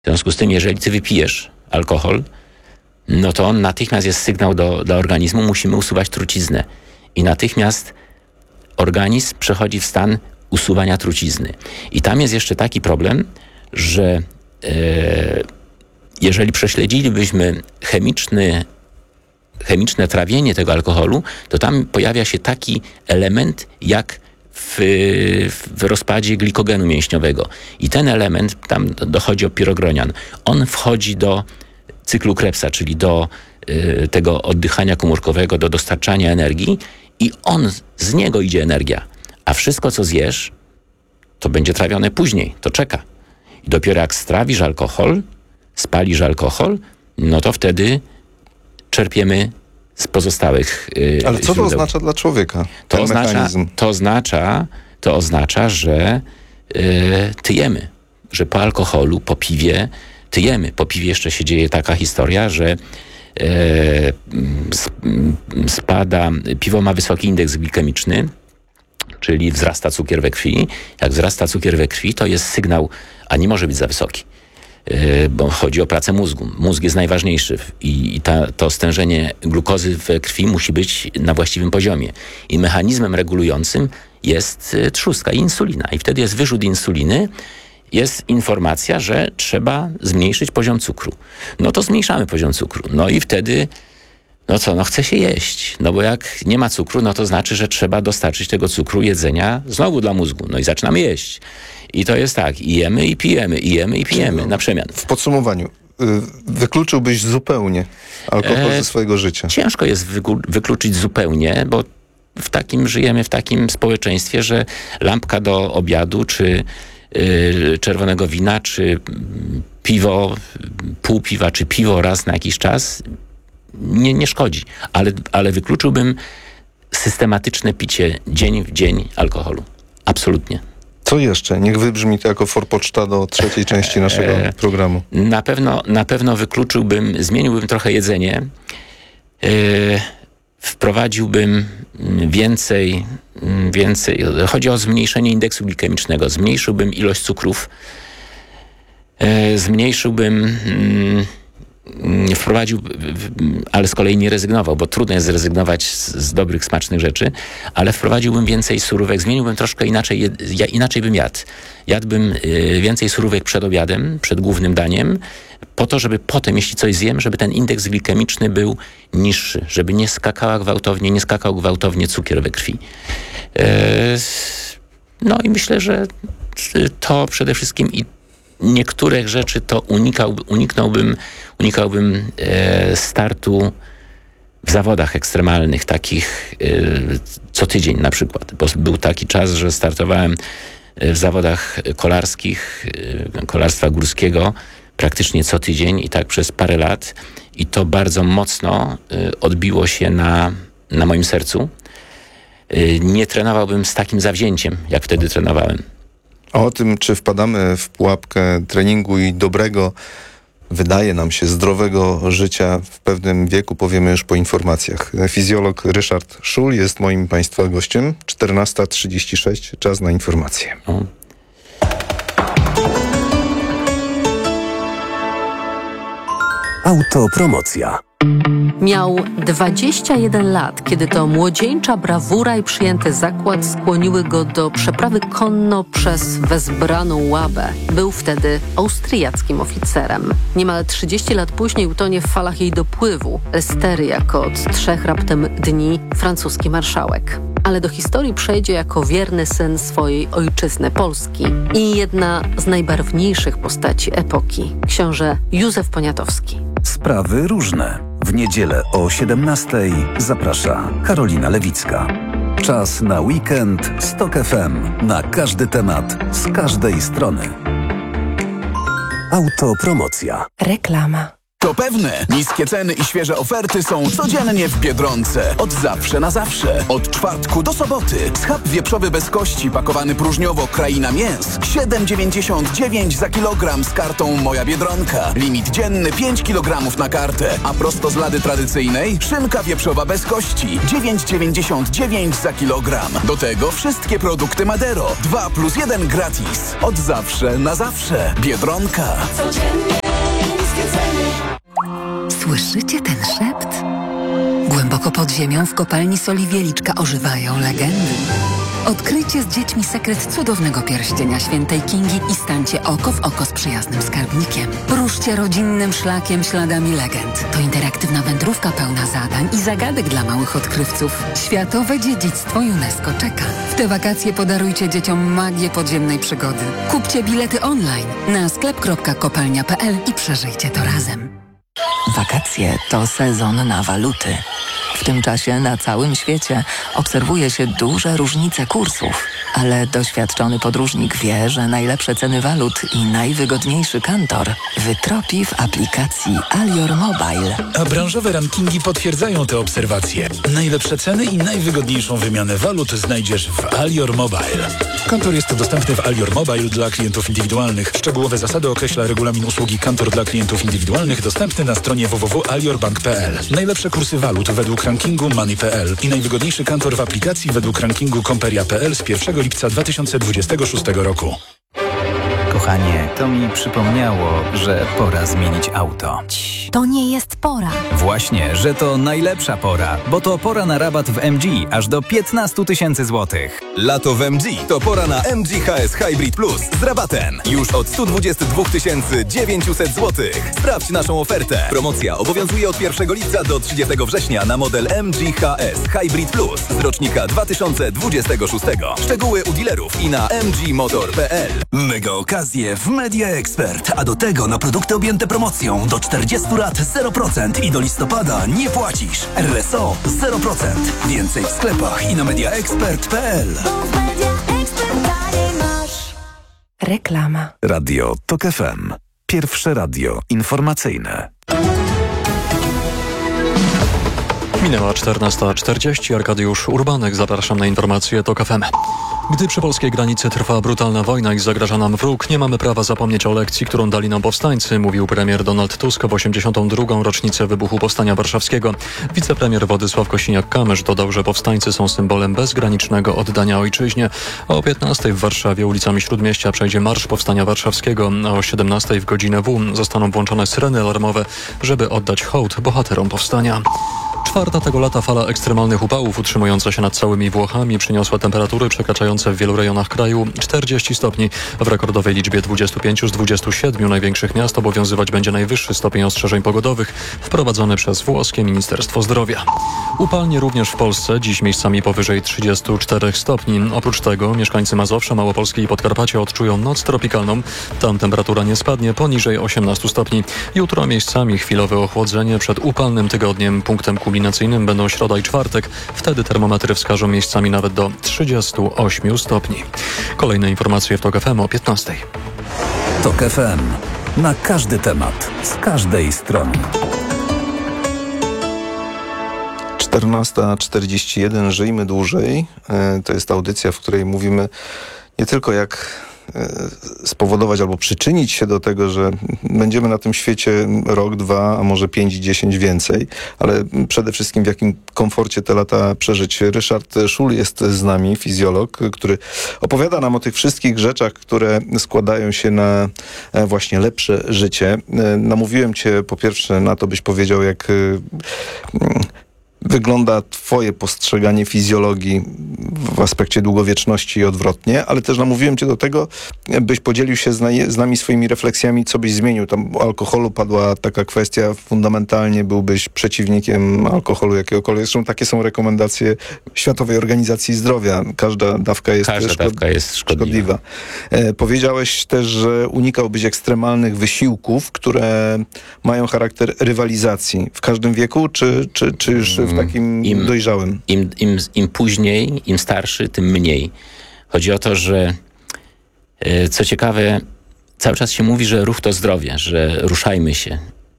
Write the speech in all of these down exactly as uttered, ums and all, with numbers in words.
W związku z tym, jeżeli ty wypijesz alkohol, no to on natychmiast jest sygnał do, do organizmu, musimy usuwać truciznę. I natychmiast organizm przechodzi w stan usuwania trucizny. I tam jest jeszcze taki problem, że e, jeżeli prześledzilibyśmy chemiczny, chemiczne trawienie tego alkoholu, to tam pojawia się taki element jak w, w rozpadzie glikogenu mięśniowego. I ten element, tam dochodzi o pirogronian, on wchodzi do cyklu Krebsa, czyli do y, tego oddychania komórkowego, do dostarczania energii i on, z niego idzie energia. A wszystko, co zjesz, to będzie trawione później, to czeka. I dopiero jak strawisz alkohol, spalisz alkohol, no to wtedy czerpiemy z pozostałych yy, Ale co źródeł. to oznacza dla człowieka? To oznacza, to oznacza, to oznacza, że yy, tyjemy, że po alkoholu, po piwie tyjemy. Po piwie jeszcze się dzieje taka historia, że yy, spada, piwo ma wysoki indeks glikemiczny, czyli wzrasta cukier we krwi. Jak wzrasta cukier we krwi, to jest sygnał, a nie może być za wysoki. Bo chodzi o pracę mózgu. Mózg jest najważniejszy i, i ta, to stężenie glukozy we krwi musi być na właściwym poziomie. I mechanizmem regulującym jest trzustka i insulina. I wtedy jest wyrzut insuliny, jest informacja, że trzeba zmniejszyć poziom cukru. No to zmniejszamy poziom cukru. No i wtedy, no co, no chce się jeść. No bo jak nie ma cukru, no to znaczy, że trzeba dostarczyć tego cukru jedzenia znowu dla mózgu. No i zaczynamy jeść. I to jest tak, i jemy, i pijemy, i jemy, i pijemy, na przemian. W podsumowaniu, wykluczyłbyś zupełnie alkohol e, ze swojego życia? Ciężko jest wykluczyć zupełnie, bo w takim żyjemy w takim społeczeństwie, że lampka do obiadu, czy y, czerwonego wina, czy piwo, pół piwa, czy piwo raz na jakiś czas nie, nie szkodzi. Ale, ale wykluczyłbym systematyczne picie dzień w dzień alkoholu. Absolutnie. Co jeszcze? Niech wybrzmi to jako forpoczta do trzeciej części naszego e, programu. Na pewno, na pewno wykluczyłbym, zmieniłbym trochę jedzenie. E, wprowadziłbym więcej, więcej, chodzi o zmniejszenie indeksu glikemicznego. Zmniejszyłbym ilość cukrów. E, zmniejszyłbym... Mm, wprowadził, ale z kolei nie rezygnował, bo trudno jest zrezygnować z, z dobrych, smacznych rzeczy, ale wprowadziłbym więcej surówek, zmieniłbym troszkę inaczej, ja, inaczej bym jadł. Jadłbym y, więcej surówek przed obiadem, przed głównym daniem, po to, żeby potem, jeśli coś zjem, żeby ten indeks glikemiczny był niższy, żeby nie skakała gwałtownie, nie skakał gwałtownie cukier we krwi. Y, no i myślę, że to przede wszystkim i niektórych rzeczy to unikał, uniknąłbym, unikałbym e, startu w zawodach ekstremalnych, takich e, co tydzień na przykład. Bo był taki czas, że startowałem w zawodach kolarskich, e, kolarstwa górskiego praktycznie co tydzień i tak przez parę lat. I to bardzo mocno e, odbiło się na, na moim sercu. E, nie trenowałbym z takim zawzięciem, jak wtedy trenowałem. O tym, czy wpadamy w pułapkę treningu i dobrego, wydaje nam się, zdrowego życia w pewnym wieku, powiemy już po informacjach. Fizjolog Ryszard Szul jest moim Państwa gościem. czternasta trzydzieści sześć, czas na informacje. O. Autopromocja. Miał dwadzieścia jeden lat, kiedy to młodzieńcza brawura i przyjęty zakład skłoniły go do przeprawy konno przez wezbraną Łabę. Był wtedy austriackim oficerem. Niemal trzydzieści lat później utonie w falach jej dopływu. Estery jako od trzech raptem dni francuski marszałek. Ale do historii przejdzie jako wierny syn swojej ojczyzny Polski i jedna z najbarwniejszych postaci epoki, książę Józef Poniatowski. Sprawy różne. W niedzielę o siedemnastej zaprasza Karolina Lewicka. Czas na weekend z Tok F M. Na każdy temat, z każdej strony. Autopromocja. Reklama. To pewne, niskie ceny i świeże oferty są codziennie w Biedronce. Od zawsze na zawsze. Od czwartku do soboty. Schab wieprzowy bez kości pakowany próżniowo Kraina Mięs. siedem dziewięćdziesiąt dziewięć za kilogram z kartą Moja Biedronka. Limit dzienny pięć kilogramów na kartę. A prosto z lady tradycyjnej szynka wieprzowa bez kości. dziewięć dziewięćdziesiąt dziewięć za kilogram. Do tego wszystkie produkty Madero. dwa plus jeden gratis. Od zawsze na zawsze. Biedronka. Codziennie niskie ceny. Słyszycie ten szept? Głęboko pod ziemią w kopalni soli Wieliczka ożywają legendy. Odkryjcie z dziećmi sekret cudownego pierścienia świętej Kingi i stańcie oko w oko z przyjaznym skarbnikiem. Ruszcie rodzinnym szlakiem śladami legend. To interaktywna wędrówka pełna zadań i zagadek dla małych odkrywców. Światowe dziedzictwo UNESCO czeka. W te wakacje podarujcie dzieciom magię podziemnej przygody. Kupcie bilety online na sklep kropka kopalnia kropka p l i przeżyjcie to razem. Wakacje to sezon na waluty. W tym czasie na całym świecie obserwuje się duże różnice kursów, ale doświadczony podróżnik wie, że najlepsze ceny walut i najwygodniejszy kantor wytropi w aplikacji Alior Mobile. A branżowe rankingi potwierdzają te obserwacje. Najlepsze ceny i najwygodniejszą wymianę walut znajdziesz w Alior Mobile. Kantor jest dostępny w Alior Mobile dla klientów indywidualnych. Szczegółowe zasady określa regulamin usługi Kantor dla klientów indywidualnych dostępny na stronie w w w kropka alior bank kropka p l. Najlepsze kursy walut według rankingu Money kropka p l i najwygodniejszy kantor w aplikacji według rankingu Komperia kropka p l z pierwszego lipca dwa tysiące dwudziestego szóstego roku. Kochanie, to mi przypomniało, że pora zmienić auto. To nie jest pora. Właśnie, że to najlepsza pora, bo to pora na rabat w M G aż do piętnaście tysięcy złotych. Lato w M G to pora na M G H S Hybrid Plus z rabatem. Już od sto dwadzieścia dwa tysiące dziewięćset złotych. Sprawdź naszą ofertę. Promocja obowiązuje od pierwszego lipca do trzydziestego września na model M G H S Hybrid Plus z rocznika dwa tysiące dwudziestego szóstego. Szczegóły u dealerów i na m g motor kropka p l. Mega okazje w Media Expert, a do tego na produkty objęte promocją do czterdziestu lat zero procent i do listopada nie płacisz. R S O zero procent. Więcej w sklepach i na media expert kropka p l. Reklama. Radio Tok F M. Pierwsze radio informacyjne. Minęła czternasta czterdzieści. Arkadiusz Urbanek. Zapraszam na informacje Tok F M. Gdy przy polskiej granicy trwa brutalna wojna i zagraża nam wróg, nie mamy prawa zapomnieć o lekcji, którą dali nam powstańcy, mówił premier Donald Tusk w osiemdziesiątą drugą rocznicę wybuchu Powstania Warszawskiego. Wicepremier Władysław Kosiniak-Kamysz dodał, że powstańcy są symbolem bezgranicznego oddania ojczyźnie. O piętnastej w Warszawie ulicami Śródmieścia przejdzie Marsz Powstania Warszawskiego, a o siedemnastej w godzinę W zostaną włączone syreny alarmowe, żeby oddać hołd bohaterom powstania. Czwarta tego lata fala ekstremalnych upałów utrzymująca się nad całymi Włochami przyniosła temperatury przekraczające w wielu rejonach kraju czterdzieści stopni. W rekordowej liczbie dwudziestu pięciu z dwudziestu siedmiu największych miast obowiązywać będzie najwyższy stopień ostrzeżeń pogodowych wprowadzony przez włoskie Ministerstwo Zdrowia. Upalnie również w Polsce, dziś miejscami powyżej trzydziestu czterech stopni. Oprócz tego mieszkańcy Mazowsza, Małopolski i Podkarpacia odczują noc tropikalną. Tam temperatura nie spadnie poniżej osiemnastu stopni. Jutro miejscami chwilowe ochłodzenie przed upalnym tygodniem. Punktem kulminacyjnym będą środa i czwartek. Wtedy termometry wskażą miejscami nawet do trzydziestu ośmiu stopni. Kolejne informacje w Tok F M o piętnastej. Tok F M. Na każdy temat, z każdej strony. czternasta czterdzieści jeden. Żyjmy dłużej. To jest audycja, w której mówimy nie tylko jak spowodować albo przyczynić się do tego, że będziemy na tym świecie rok, dwa, a może pięć, dziesięć więcej, ale przede wszystkim w jakim komforcie te lata przeżyć. Ryszard Szul jest z nami, fizjolog, który opowiada nam o tych wszystkich rzeczach, które składają się na właśnie lepsze życie. Namówiłem cię po pierwsze na to, byś powiedział, jak wygląda twoje postrzeganie fizjologii w aspekcie długowieczności i odwrotnie, ale też namówiłem cię do tego, byś podzielił się z, na, z nami swoimi refleksjami, co byś zmienił. Tam o alkoholu padła taka kwestia, fundamentalnie byłbyś przeciwnikiem alkoholu jakiegokolwiek. Zresztą takie są rekomendacje Światowej Organizacji Zdrowia. Każda dawka jest, Każda szkod... dawka jest szkodliwa. szkodliwa. E, powiedziałeś też, że unikałbyś ekstremalnych wysiłków, które mają charakter rywalizacji. W każdym wieku, czy, czy, czy już w takim im, dojrzałym? Im, im, Im później, im starszy, tym mniej. Chodzi o to, że co ciekawe, cały czas się mówi, że ruch to zdrowie, że ruszajmy się.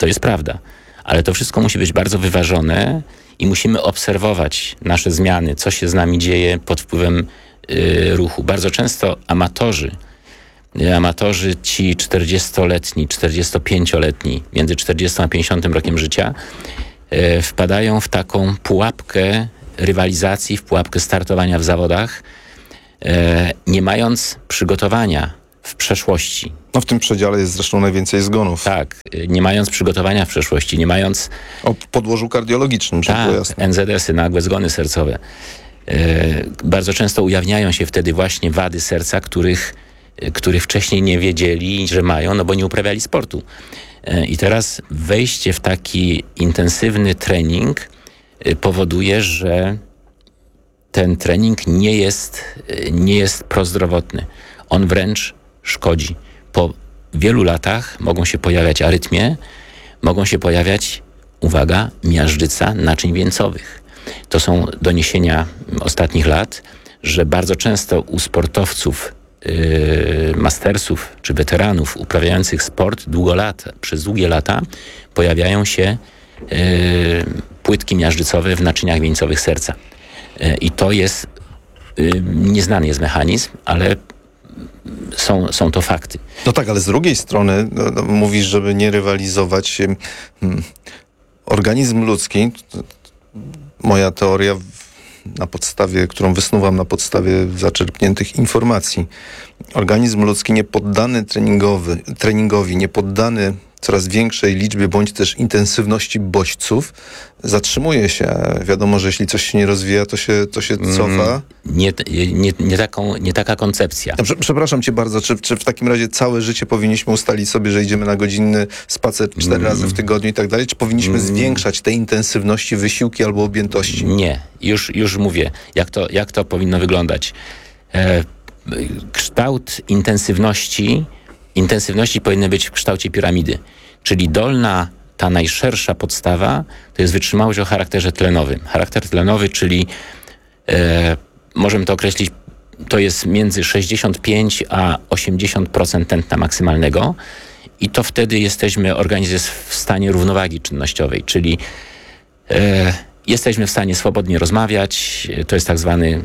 To jest prawda. Ale to wszystko musi być bardzo wyważone i musimy obserwować nasze zmiany, co się z nami dzieje pod wpływem y, ruchu. Bardzo często amatorzy, y, amatorzy ci czterdziestoletni, czterdziestopięcioletni, między czterdziestym a pięćdziesiątym rokiem życia, y, wpadają w taką pułapkę rywalizacji, w pułapkę startowania w zawodach, y, nie mając przygotowania w przeszłości. No w tym przedziale jest zresztą najwięcej zgonów. Tak, nie mając przygotowania w przeszłości, nie mając... O podłożu kardiologicznym, żeby tak, było jasne. en zet esy, nagłe zgony sercowe. E, bardzo często ujawniają się wtedy właśnie wady serca, których, których wcześniej nie wiedzieli, że mają, no bo nie uprawiali sportu. E, I teraz wejście w taki intensywny trening e, powoduje, że ten trening nie jest, nie jest prozdrowotny. On wręcz szkodzi. Po wielu latach mogą się pojawiać arytmie, mogą się pojawiać, uwaga, miażdżyca naczyń wieńcowych. To są doniesienia ostatnich lat, że bardzo często u sportowców, yy, mastersów czy weteranów uprawiających sport długo lat, przez długie lata pojawiają się yy, płytki miażdżycowe w naczyniach wieńcowych serca. Yy, I to jest, yy, nieznany jest mechanizm, ale Są, są to fakty. No tak, ale z drugiej strony no, no, mówisz, żeby nie rywalizować. Hmm, organizm ludzki, moja teoria na podstawie, którą wysnuwam na podstawie zaczerpniętych informacji. Organizm ludzki nie poddany treningowy, treningowi, nie poddany coraz większej liczbie bądź też intensywności bodźców, zatrzymuje się. Wiadomo, że jeśli coś się nie rozwija, to się, to się cofa. Mm, nie, nie, nie, taką, nie taka koncepcja. Prze- przepraszam cię bardzo, czy, czy w takim razie całe życie powinniśmy ustalić sobie, że idziemy na godzinny spacer cztery mm. razy w tygodniu i tak dalej? Czy powinniśmy mm. zwiększać te intensywności, wysiłki albo objętości? Nie. Już, już mówię, jak to, jak to powinno wyglądać. E, kształt intensywności Intensywności powinny być w kształcie piramidy. Czyli dolna, ta najszersza podstawa, to jest wytrzymałość o charakterze tlenowym. Charakter tlenowy, czyli e, możemy to określić, to jest między sześćdziesiąt pięć a osiemdziesiąt procent tętna maksymalnego i to wtedy jesteśmy, organizm jest w stanie równowagi czynnościowej, czyli e, jesteśmy w stanie swobodnie rozmawiać, to jest tak zwany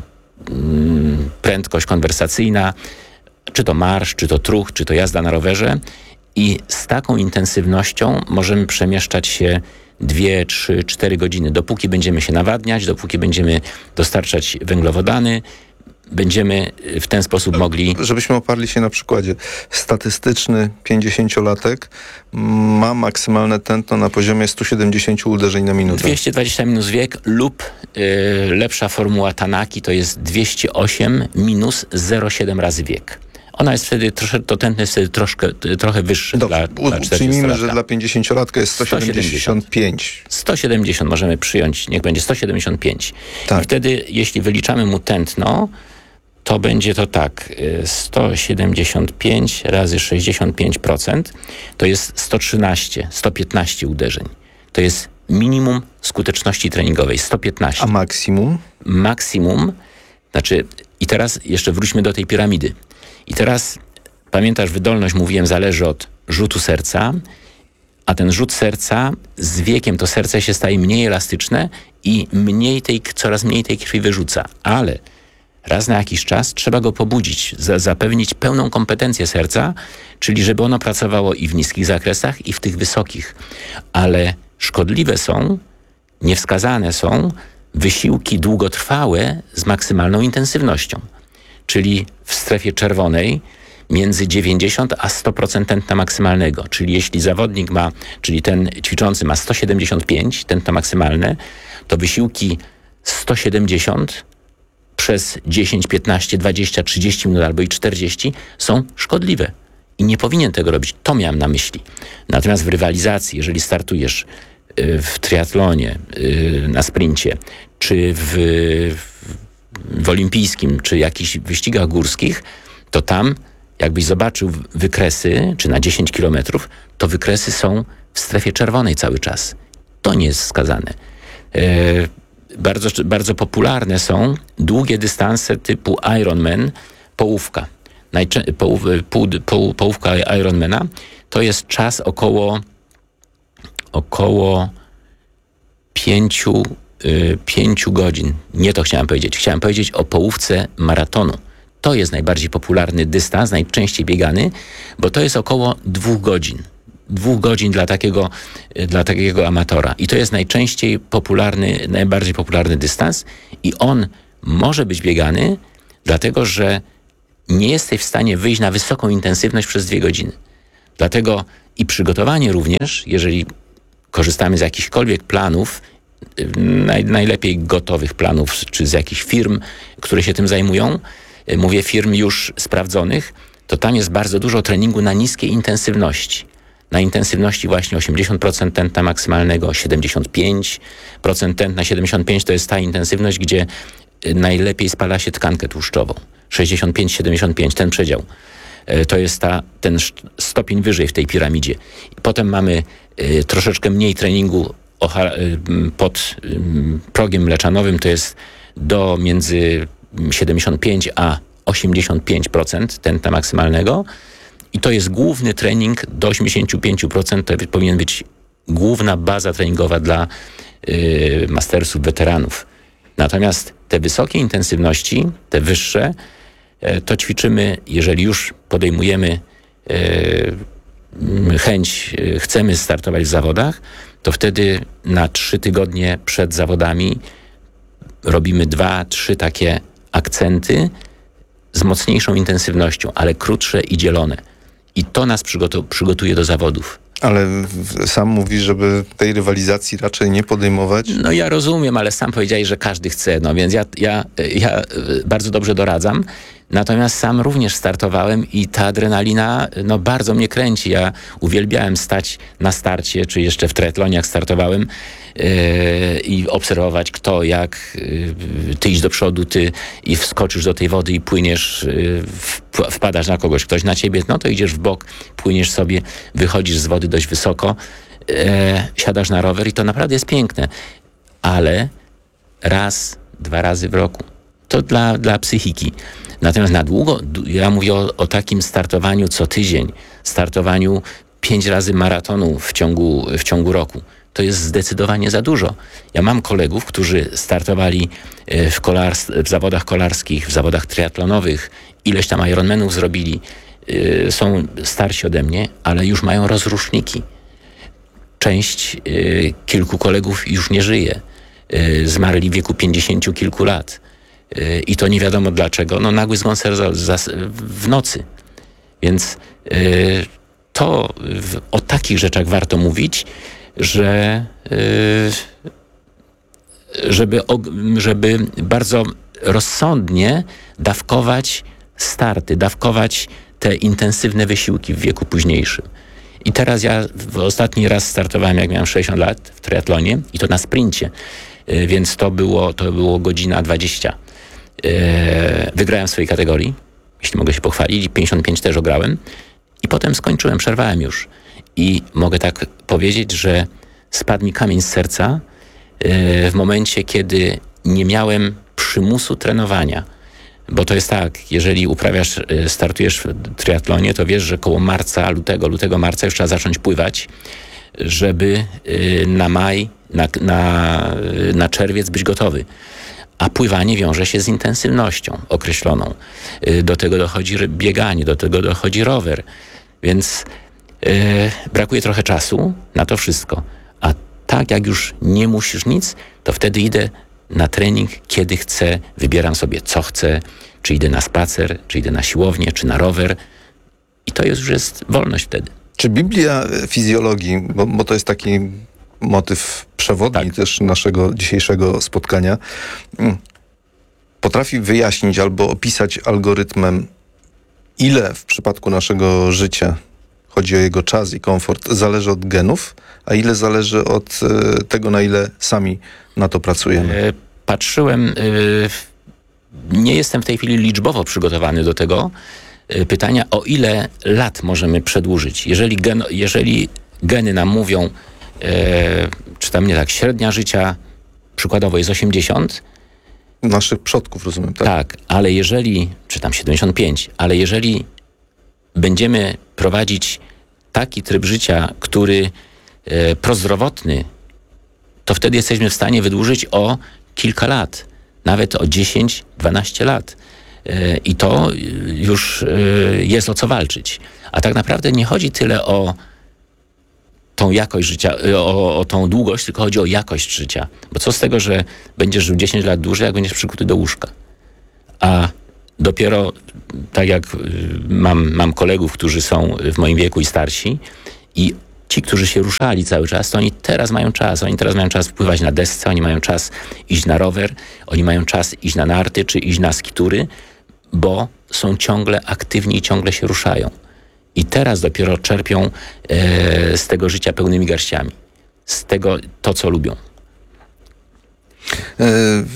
mm, prędkość konwersacyjna, czy to marsz, czy to truch, czy to jazda na rowerze i z taką intensywnością możemy przemieszczać się dwie, trzy, cztery godziny, dopóki będziemy się nawadniać, dopóki będziemy dostarczać węglowodany, będziemy w ten sposób mogli... Żebyśmy oparli się na przykładzie. Statystyczny pięćdziesięciolatek ma maksymalne tętno na poziomie sto siedemdziesiąt uderzeń na minutę. dwieście dwadzieścia minus wiek lub yy, lepsza formuła Tanaki to jest dwieście osiem minus zero przecinek siedem razy wiek. Ona jest wtedy, trosze, to tętno jest wtedy troszkę, trochę wyższe. Dobrze, dla, dla przyjmijmy, że dla pięćdziesięciolatka jest sto siedemdziesiąt pięć. sto siedemdziesiąt możemy przyjąć, niech będzie sto siedemdziesiąt pięć. Tak. I wtedy, jeśli wyliczamy mu tętno, to będzie to tak, sto siedemdziesiąt pięć razy sześćdziesiąt pięć procent to jest sto trzynaście, sto piętnaście uderzeń. To jest minimum skuteczności treningowej, sto piętnaście. A maksimum? Maksimum, znaczy i teraz jeszcze wróćmy do tej piramidy. I teraz, pamiętasz, wydolność, mówiłem, zależy od rzutu serca, a ten rzut serca, z wiekiem to serce się staje mniej elastyczne i mniej tej, coraz mniej tej krwi wyrzuca. Ale raz na jakiś czas trzeba go pobudzić, za, zapewnić pełną kompetencję serca, czyli żeby ono pracowało i w niskich zakresach, i w tych wysokich. Ale szkodliwe są, niewskazane są wysiłki długotrwałe z maksymalną intensywnością. Czyli w strefie czerwonej między dziewięćdziesiąt a sto procent tętna maksymalnego. Czyli jeśli zawodnik ma, czyli ten ćwiczący ma sto siedemdziesiąt pięć tętno maksymalne, to wysiłki sto siedemdziesiąt przez dziesięć, piętnaście, dwadzieścia, trzydzieści minut albo i czterdzieści są szkodliwe. I nie powinien tego robić. To miałem na myśli. Natomiast w rywalizacji, jeżeli startujesz w triatlonie, na sprincie, czy w, w olimpijskim, czy jakichś wyścigach górskich, to tam, jakbyś zobaczył wykresy, czy na dziesięć kilometrów, to wykresy są w strefie czerwonej cały czas. To nie jest wskazane. E, bardzo, bardzo popularne są długie dystanse typu Ironman, połówka. Najczę- połów, pół, pół, połówka Ironmana to jest czas około około pięciu, y, pięciu godzin. Nie to chciałem powiedzieć. Chciałem powiedzieć o połówce maratonu. To jest najbardziej popularny dystans, najczęściej biegany, bo to jest około dwóch godzin. Dwóch godzin dla takiego, dla takiego amatora. I to jest najczęściej popularny, najbardziej popularny dystans i on może być biegany, dlatego że nie jesteś w stanie wyjść na wysoką intensywność przez dwie godziny. Dlatego i przygotowanie również, jeżeli korzystamy z jakichkolwiek planów, naj, najlepiej gotowych planów, czy z jakichś firm, które się tym zajmują, mówię firm już sprawdzonych, to tam jest bardzo dużo treningu na niskiej intensywności. Na intensywności właśnie osiemdziesiąt procent tętna maksymalnego, siedemdziesiąt pięć procent tętna. siedemdziesiąt pięć to jest ta intensywność, gdzie najlepiej spala się tkankę tłuszczową. sześćdziesiąt pięć siedemdziesiąt pięć, ten przedział. To jest ta, ten stopień wyżej w tej piramidzie. Potem mamy y, troszeczkę mniej treningu o, y, pod y, progiem mleczanowym, to jest do między siedemdziesiąt pięć a osiemdziesiąt pięć procent tętna maksymalnego. I to jest główny trening do osiemdziesiąt pięć procent. To powinien być główna baza treningowa dla y, mastersów, weteranów. Natomiast te wysokie intensywności, te wyższe, y, to ćwiczymy, jeżeli już podejmujemy y, chęć, y, chcemy startować w zawodach, to wtedy na trzy tygodnie przed zawodami robimy dwa, trzy takie akcenty z mocniejszą intensywnością, ale krótsze i dzielone. I to nas przygotu- przygotuje do zawodów. Ale sam mówisz, żeby tej rywalizacji raczej nie podejmować? No ja rozumiem, ale sam powiedziałeś, że każdy chce. No więc ja, ja, ja bardzo dobrze doradzam. Natomiast sam również startowałem i ta adrenalina no, bardzo mnie kręci. Ja uwielbiałem stać na starcie, czy jeszcze w triathlonie jak startowałem yy, i obserwować kto, jak yy, ty iść do przodu, ty i wskoczysz do tej wody i płyniesz, yy, w, wpadasz na kogoś, ktoś na ciebie, no to idziesz w bok, płyniesz sobie, wychodzisz z wody dość wysoko, yy, siadasz na rower i to naprawdę jest piękne. Ale raz, dwa razy w roku. To dla, dla psychiki. Natomiast na długo, ja mówię o, o takim startowaniu co tydzień, startowaniu pięć razy maratonu w ciągu, w ciągu roku. To jest zdecydowanie za dużo. Ja mam kolegów, którzy startowali w, kolars- w zawodach kolarskich, w zawodach triatlonowych, ileś tam Ironmanów zrobili. Są starsi ode mnie, ale już mają rozruszniki. Część, kilku kolegów już nie żyje. Zmarli w wieku pięćdziesięciu kilku lat. I to nie wiadomo dlaczego. No nagły zgon serca w nocy. Więc y, to w, o takich rzeczach warto mówić, że y, żeby, żeby bardzo rozsądnie dawkować starty, dawkować te intensywne wysiłki w wieku późniejszym. I teraz ja w ostatni raz startowałem, jak miałem sześćdziesiąt lat w triatlonie i to na sprincie. Y, więc to było, to było godzina dwadzieścia. Wygrałem w swojej kategorii, jeśli mogę się pochwalić, pięćdziesiąt pięć też ograłem i potem skończyłem, przerwałem już i mogę tak powiedzieć, że spadł mi kamień z serca w momencie, kiedy nie miałem przymusu trenowania, bo to jest tak, jeżeli uprawiasz, startujesz w triatlonie, to wiesz, że koło marca, lutego, lutego, marca już trzeba zacząć pływać, żeby na maj, na, na, na czerwiec być gotowy. A pływanie wiąże się z intensywnością określoną. Do tego dochodzi bieganie, do tego dochodzi rower. Więc yy, brakuje trochę czasu na to wszystko. A tak jak już nie musisz nic, to wtedy idę na trening, kiedy chcę, wybieram sobie co chcę, czy idę na spacer, czy idę na siłownię, czy na rower. I to już jest wolność wtedy. Czy Biblia fizjologii, bo, bo to jest taki motyw przewodni tak. też naszego dzisiejszego spotkania, potrafi wyjaśnić albo opisać algorytmem, ile w przypadku naszego życia, chodzi o jego czas i komfort, zależy od genów, a ile zależy od e, tego, na ile sami na to pracujemy? Patrzyłem, nie jestem w tej chwili liczbowo przygotowany do tego pytania, o ile lat możemy przedłużyć. Jeżeli, gen, jeżeli geny nam mówią, E, czy tam nie tak, średnia życia przykładowo jest osiemdziesiąt. Naszych przodków, rozumiem, tak? Tak, ale jeżeli, czy tam siedemdziesiąt pięć, ale jeżeli będziemy prowadzić taki tryb życia, który e, prozdrowotny, to wtedy jesteśmy w stanie wydłużyć o kilka lat, nawet o dziesięć dwanaście lat. E, I to już e, jest o co walczyć. A tak naprawdę nie chodzi tyle o tą jakość życia, o, o tą długość, tylko chodzi o jakość życia. Bo co z tego, że będziesz żył dziesięć lat dłużej, jak będziesz przykuty do łóżka. A dopiero, tak jak mam, mam kolegów, którzy są w moim wieku i starsi, i ci, którzy się ruszali cały czas, to oni teraz mają czas. Oni teraz mają czas wpływać na desce, oni mają czas iść na rower, oni mają czas iść na narty, czy iść na skitury, bo są ciągle aktywni i ciągle się ruszają. I teraz dopiero czerpią e, z tego życia pełnymi garściami. Z tego to, co lubią. E,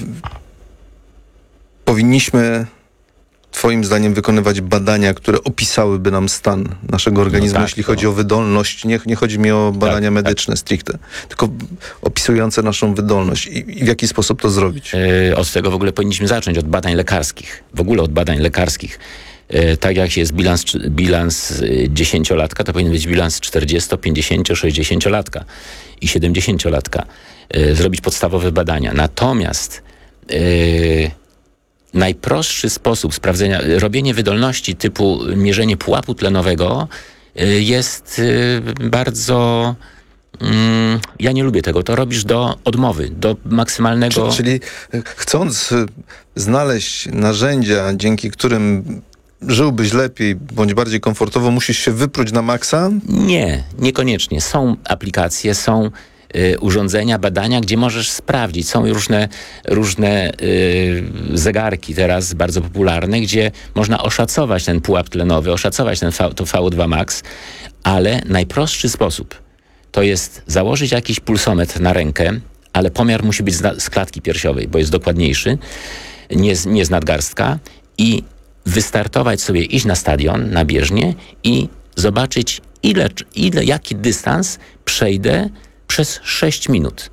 powinniśmy twoim zdaniem wykonywać badania, które opisałyby nam stan naszego organizmu, no tak, jeśli chodzi no. o wydolność. Nie, nie chodzi mi o badania tak, medyczne tak. stricte, tylko opisujące naszą wydolność. I, i w jaki sposób to zrobić? E, od tego w ogóle powinniśmy zacząć, od badań lekarskich. W ogóle od badań lekarskich. Tak jak jest bilans, bilans dziesięciolatka, to powinien być bilans czterdziesto, pięćdziesiąt, sześćdziesięciolatka i siedemdziesięciolatka. Zrobić podstawowe badania. Natomiast yy, najprostszy sposób sprawdzenia, robienie wydolności typu mierzenie pułapu tlenowego yy, jest yy, bardzo... yy, ja nie lubię tego. To robisz do odmowy, do maksymalnego... Czyli, czyli chcąc znaleźć narzędzia, dzięki którym żyłbyś lepiej bądź bardziej komfortowo, musisz się wypróć na maksa? Nie, niekoniecznie. Są aplikacje, są y, urządzenia, badania, gdzie możesz sprawdzić. Są różne, różne y, zegarki teraz bardzo popularne, gdzie można oszacować ten pułap tlenowy, oszacować ten v, to V O dwa max, ale najprostszy sposób to jest założyć jakiś pulsometr na rękę, ale pomiar musi być z, z klatki piersiowej, bo jest dokładniejszy, nie z, nie z nadgarstka, i wystartować sobie, iść na stadion, na bieżnię i zobaczyć, ile, ile, jaki dystans przejdę przez sześć minut.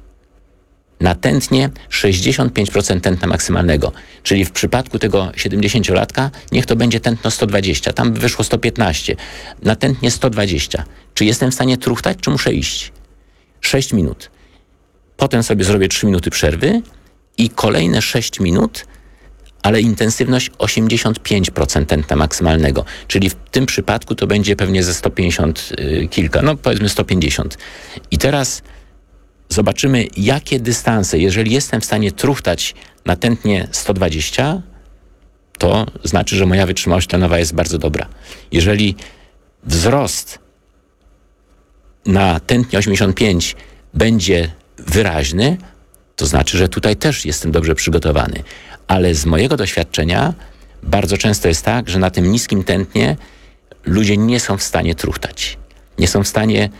Na tętnie sześćdziesiąt pięć procent tętna maksymalnego. Czyli w przypadku tego siedemdziesięciolatka niech to będzie tętno sto dwadzieścia. Tam wyszło sto piętnaście. Na tętnie sto dwadzieścia. Czy jestem w stanie truchtać, czy muszę iść? sześć minut. Potem sobie zrobię trzy minuty przerwy i kolejne sześć minut, ale intensywność osiemdziesiąt pięć procent tętna maksymalnego. Czyli w tym przypadku to będzie pewnie ze sto pięćdziesiąt y, kilka, no powiedzmy sto pięćdziesiąt. I teraz zobaczymy, jakie dystanse, jeżeli jestem w stanie truchtać na tętnie sto dwadzieścia, to znaczy, że moja wytrzymałość tlenowa jest bardzo dobra. Jeżeli wzrost na tętnie osiemdziesiąt pięć będzie wyraźny, to znaczy, że tutaj też jestem dobrze przygotowany. Ale z mojego doświadczenia bardzo często jest tak, że na tym niskim tętnie ludzie nie są w stanie truchtać. Nie są w stanie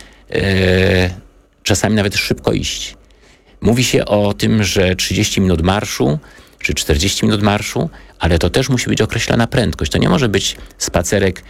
e, czasami nawet szybko iść. Mówi się o tym, że trzydzieści minut marszu czy czterdzieści minut marszu, ale to też musi być określona prędkość. To nie może być spacerek.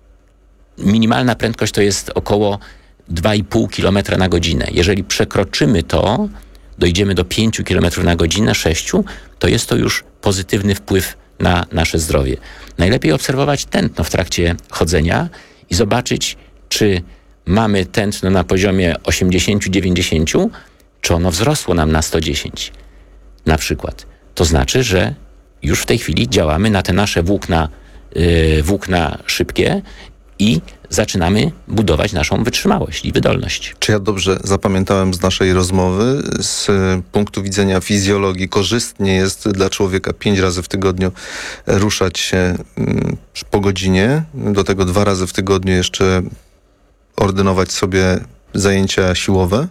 Minimalna prędkość to jest około dwa i pół kilometra na godzinę. Jeżeli przekroczymy to, dojdziemy do pięć kilometrów na godzinę, sześć, to jest to już pozytywny wpływ na nasze zdrowie. Najlepiej obserwować tętno w trakcie chodzenia i zobaczyć, czy mamy tętno na poziomie osiemdziesiąt dziewięćdziesiąt, czy ono wzrosło nam na sto dziesięć na przykład. To znaczy, że już w tej chwili działamy na te nasze włókna, yy, włókna szybkie i zaczynamy budować naszą wytrzymałość i wydolność. Czy ja dobrze zapamiętałem z naszej rozmowy, z punktu widzenia fizjologii korzystnie jest dla człowieka pięć razy w tygodniu ruszać się po godzinie, do tego dwa razy w tygodniu jeszcze ordynować sobie zajęcia siłowe?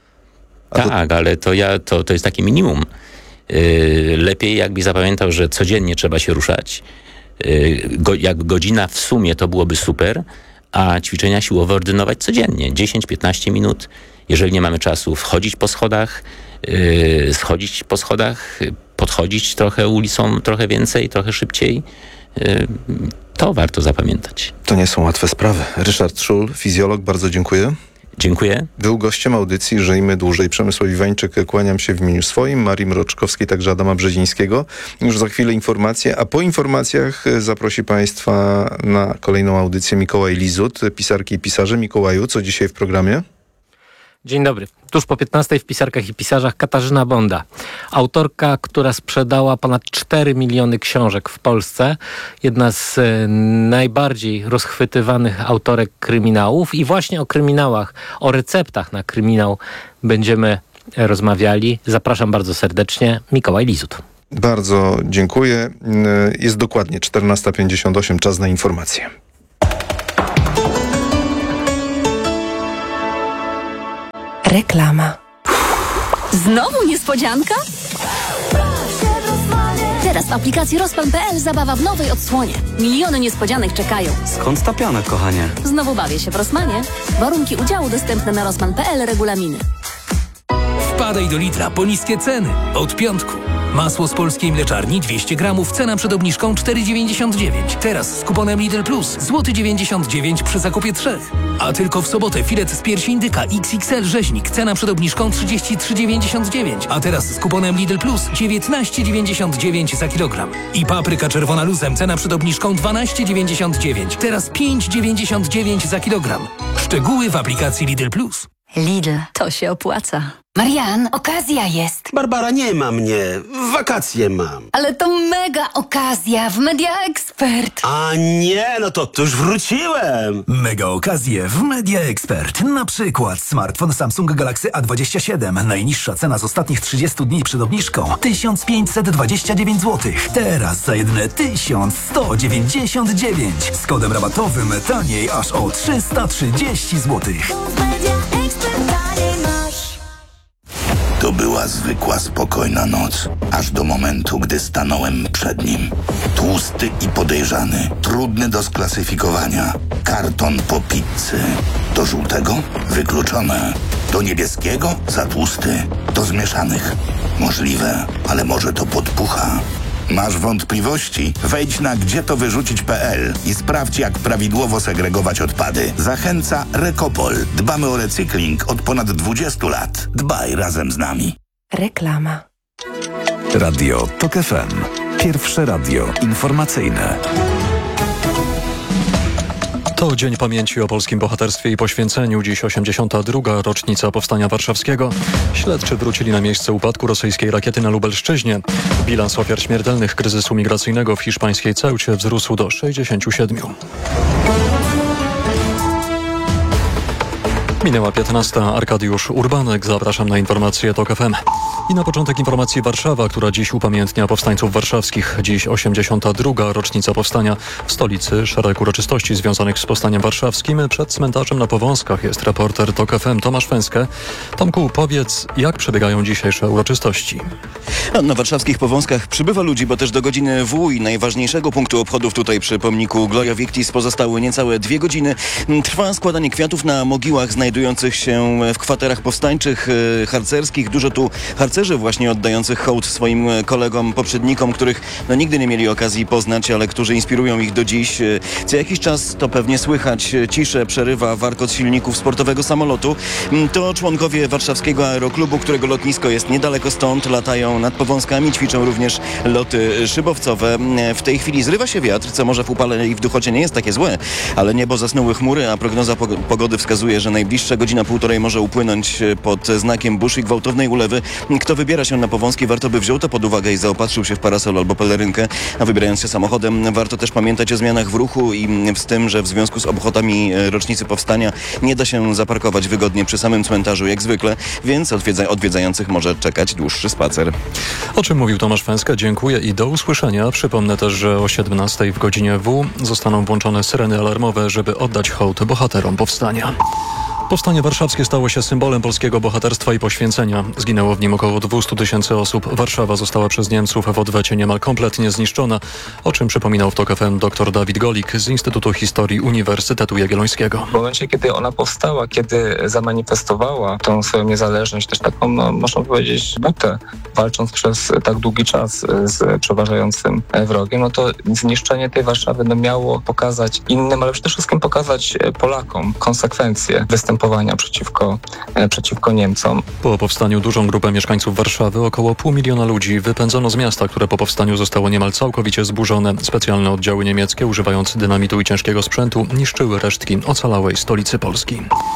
A tak, to... ale to, ja, to, to jest takie minimum. Yy, lepiej jakby zapamiętał, że codziennie trzeba się ruszać. Yy, go, jak godzina w sumie to byłoby super, a ćwiczenia siłowe ordynować codziennie, dziesięć piętnaście minut. Jeżeli nie mamy czasu, wchodzić po schodach, yy, schodzić po schodach, podchodzić trochę ulicą, trochę więcej, trochę szybciej. Yy, to warto zapamiętać. To nie są łatwe sprawy. Ryszard Szul, fizjolog, bardzo dziękuję. Dziękuję. Był gościem audycji Żyjmy Dłużej. Przemysław Iwańczyk, kłaniam się w imieniu swoim, Marii Mroczkowskiej, także Adama Brzezińskiego. Już za chwilę informacje, a po informacjach zaprosi Państwa na kolejną audycję Mikołaj Lizut, pisarki i pisarze. Mikołaju, co dzisiaj w programie? Dzień dobry. Tuż po piętnastej w Pisarkach i Pisarzach Katarzyna Bonda. Autorka, która sprzedała ponad cztery miliony książek w Polsce. Jedna z e, najbardziej rozchwytywanych autorek kryminałów. I właśnie o kryminałach, o receptach na kryminał będziemy rozmawiali. Zapraszam bardzo serdecznie. Mikołaj Lizut. Bardzo dziękuję. Jest dokładnie czternasta pięćdziesiąt osiem, czas na informacje. Reklama. Znowu niespodzianka? Teraz w aplikacji Rozpan kropka pe el zabawa w nowej odsłonie. Miliony niespodzianek czekają. Skąd ta piana, kochanie? Znowu bawię się w Rossmanie. Warunki udziału dostępne na Rozpan kropka pe el, regulaminy. Wpadaj do Lidla po niskie ceny. Od piątku. Masło z polskiej mleczarni dwieście gramów, cena przed obniżką cztery dziewięćdziesiąt dziewięć. Teraz z kuponem Lidl Plus złoty dziewięćdziesiąt dziewięć przy zakupie trzech. A tylko w sobotę filet z piersi indyka X X L rzeźnik, cena przed obniżką trzydzieści trzy dziewięćdziesiąt dziewięć. A teraz z kuponem Lidl Plus dziewiętnaście dziewięćdziesiąt dziewięć za kilogram. I papryka czerwona luzem, cena przed obniżką dwanaście dziewięćdziesiąt dziewięć. Teraz pięć dziewięćdziesiąt dziewięć za kilogram. Szczegóły w aplikacji Lidl Plus. Lidl, to się opłaca. Marian, okazja jest. Barbara, nie ma mnie. Wakacje mam. Ale to mega okazja w Media Expert. A nie, no to, to już wróciłem. Mega okazje w Media Expert. Na przykład smartfon Samsung Galaxy A dwadzieścia siedem. Najniższa cena z ostatnich trzydziestu dni przed obniżką tysiąc pięćset dwadzieścia dziewięć złotych. Teraz za jedyne tysiąc sto dziewięćdziesiąt dziewięć. Z kodem rabatowym taniej aż o trzysta trzydzieści złotych. To była zwykła, spokojna noc, aż do momentu, gdy stanąłem przed nim. Tłusty i podejrzany, trudny do sklasyfikowania. Karton po pizzy. Do żółtego? Wykluczone. Do niebieskiego? Za tłusty. Do zmieszanych? Możliwe, ale może to podpucha. Masz wątpliwości? Wejdź na gdzie to wyrzucić kropka pe el i sprawdź, jak prawidłowo segregować odpady. Zachęca Recopol. Dbamy o recykling od ponad dwudziestu lat. Dbaj razem z nami. Reklama. Radio Tok F M. Pierwsze radio informacyjne. To Dzień Pamięci o polskim bohaterstwie i poświęceniu. Dziś osiemdziesiąta druga rocznica Powstania Warszawskiego. Śledczy wrócili na miejsce upadku rosyjskiej rakiety na Lubelszczyźnie. Bilans ofiar śmiertelnych kryzysu migracyjnego w hiszpańskiej Ceucie wzrósł do sześćdziesięciu siedmiu. Minęła piętnasta. Arkadiusz Urbanek. Zapraszam na informacje Tok F M. I na początek informacji Warszawa, która dziś upamiętnia powstańców warszawskich. Dziś osiemdziesiąta druga rocznica powstania. W stolicy szereg uroczystości związanych z powstaniem warszawskim. Przed cmentarzem na Powązkach jest reporter Tok F M Tomasz Fęskę. Tomku, powiedz, jak przebiegają dzisiejsze uroczystości? Na warszawskich Powązkach przybywa ludzi, bo też do godziny W i najważniejszego punktu obchodów tutaj przy pomniku Gloria Victis pozostały niecałe dwie godziny. Trwa składanie kwiatów na mogiłach znajdujących się w kwaterach powstańczych, harcerskich. Dużo tu harcerzy właśnie oddających hołd swoim kolegom, poprzednikom, których no, nigdy nie mieli okazji poznać, ale którzy inspirują ich do dziś. Co jakiś czas to pewnie słychać ciszę przerywa warkot silników sportowego samolotu. To członkowie warszawskiego aeroklubu, którego lotnisko jest niedaleko stąd, latają nad Powązkami, ćwiczą również loty szybowcowe. W tej chwili zrywa się wiatr, co może w upale i w duchocie nie jest takie złe, ale niebo zasnuły chmury, a prognoza pogody wskazuje, że najbliższa godzina półtorej może upłynąć pod znakiem burz i gwałtownej ulewy. Kto wybiera się na Powązki, warto by wziął to pod uwagę i zaopatrzył się w parasol albo pelerynkę, a wybierając się samochodem, warto też pamiętać o zmianach w ruchu i z tym, że w związku z obchodami rocznicy powstania nie da się zaparkować wygodnie przy samym cmentarzu jak zwykle, więc odwiedza- odwiedzających może czekać dłuższy spacer. O czym mówił Tomasz Fęska, dziękuję i do usłyszenia. Przypomnę też, że o siedemnastej w godzinie W zostaną włączone syreny alarmowe, żeby oddać hołd bohaterom powstania. Powstanie warszawskie stało się symbolem polskiego bohaterstwa i poświęcenia. Zginęło w nim około dwieście tysięcy osób. Warszawa została przez Niemców w odwecie niemal kompletnie zniszczona, o czym przypominał w Tok F M dr Dawid Golik z Instytutu Historii Uniwersytetu Jagiellońskiego. W momencie, kiedy ona powstała, kiedy zamanifestowała tą swoją niezależność, też taką, no, można powiedzieć, butę, walcząc przez tak długi czas z przeważającym wrogiem, no to zniszczenie tej Warszawy no, miało pokazać innym, ale przede wszystkim pokazać Polakom konsekwencje występowania przeciwko, przeciwko Niemcom. Po powstaniu dużą grupę mieszkańców Warszawy, około pół miliona ludzi, wypędzono z miasta, które po powstaniu zostało niemal całkowicie zburzone. Specjalne oddziały niemieckie, używając dynamitu i ciężkiego sprzętu, niszczyły resztki ocalałej stolicy Polski.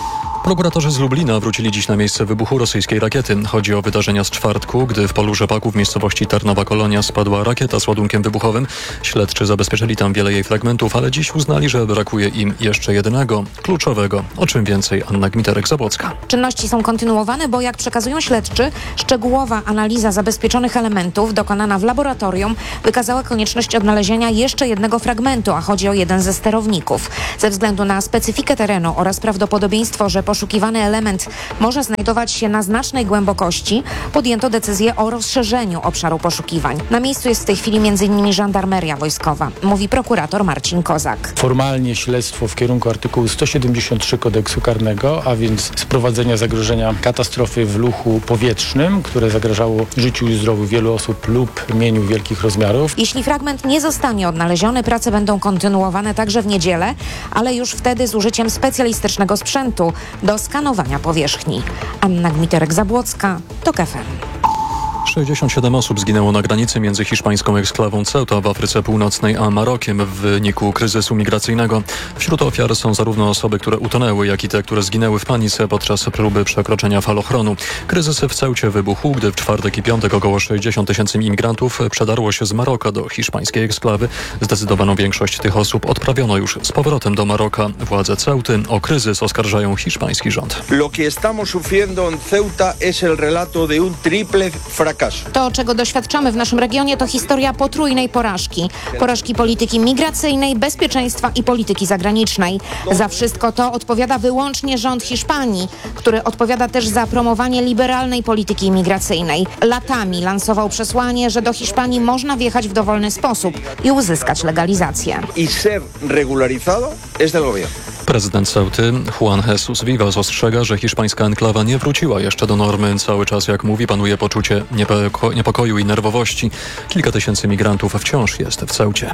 Prokuratorzy z Lublina wrócili dziś na miejsce wybuchu rosyjskiej rakiety. Chodzi o wydarzenia z czwartku, gdy w polu rzepaku w miejscowości Tarnowa Kolonia spadła rakieta z ładunkiem wybuchowym. Śledczy zabezpieczyli tam wiele jej fragmentów, ale dziś uznali, że brakuje im jeszcze jednego, kluczowego. O czym więcej Anna Gmiterek-Zabłocka. Czynności są kontynuowane, bo jak przekazują śledczy, szczegółowa analiza zabezpieczonych elementów dokonana w laboratorium wykazała konieczność odnalezienia jeszcze jednego fragmentu, a chodzi o jeden ze sterowników. Ze względu na specyfikę terenu oraz prawdopodobieństwo, że poszukiwany element może znajdować się na znacznej głębokości, podjęto decyzję o rozszerzeniu obszaru poszukiwań. Na miejscu jest w tej chwili między innymi żandarmeria wojskowa, mówi prokurator Marcin Kozak. Formalnie śledztwo w kierunku artykułu sto siedemdziesiąt trzy kodeksu karnego, a więc sprowadzenia zagrożenia katastrofy w ruchu powietrznym, które zagrażało życiu i zdrowiu wielu osób lub mieniu wielkich rozmiarów. Jeśli fragment nie zostanie odnaleziony, prace będą kontynuowane także w niedzielę, ale już wtedy z użyciem specjalistycznego sprzętu do skanowania powierzchni. Anna Gmiterek-Zabłocka, TOK F M. sześćdziesiąt siedem osób zginęło na granicy między hiszpańską eksklawą Ceuta w Afryce Północnej a Marokiem w wyniku kryzysu migracyjnego. Wśród ofiar są zarówno osoby, które utonęły, jak i te, które zginęły w panice podczas próby przekroczenia falochronu. Kryzys w Ceucie wybuchł, gdy w czwartek i piątek około sześćdziesiąt tysięcy imigrantów przedarło się z Maroka do hiszpańskiej eksklawy. Zdecydowaną większość tych osób odprawiono już z powrotem do Maroka. Władze Ceuty o kryzys oskarżają hiszpański rząd. Lo que estamos sufriendo en Ceuta es el relato de un triple fracaso. To, czego doświadczamy w naszym regionie, to historia potrójnej porażki. Porażki polityki migracyjnej, bezpieczeństwa i polityki zagranicznej. Za wszystko to odpowiada wyłącznie rząd Hiszpanii, który odpowiada też za promowanie liberalnej polityki imigracyjnej. Latami lansował przesłanie, że do Hiszpanii można wjechać w dowolny sposób i uzyskać legalizację. I ser regularizado es del gobierno. Prezydent Ceuty Juan Jesus Vivas ostrzega, że hiszpańska enklawa nie wróciła jeszcze do normy. Cały czas, jak mówi, panuje poczucie niepoko- niepokoju i nerwowości. Kilka tysięcy migrantów wciąż jest w Ceucie.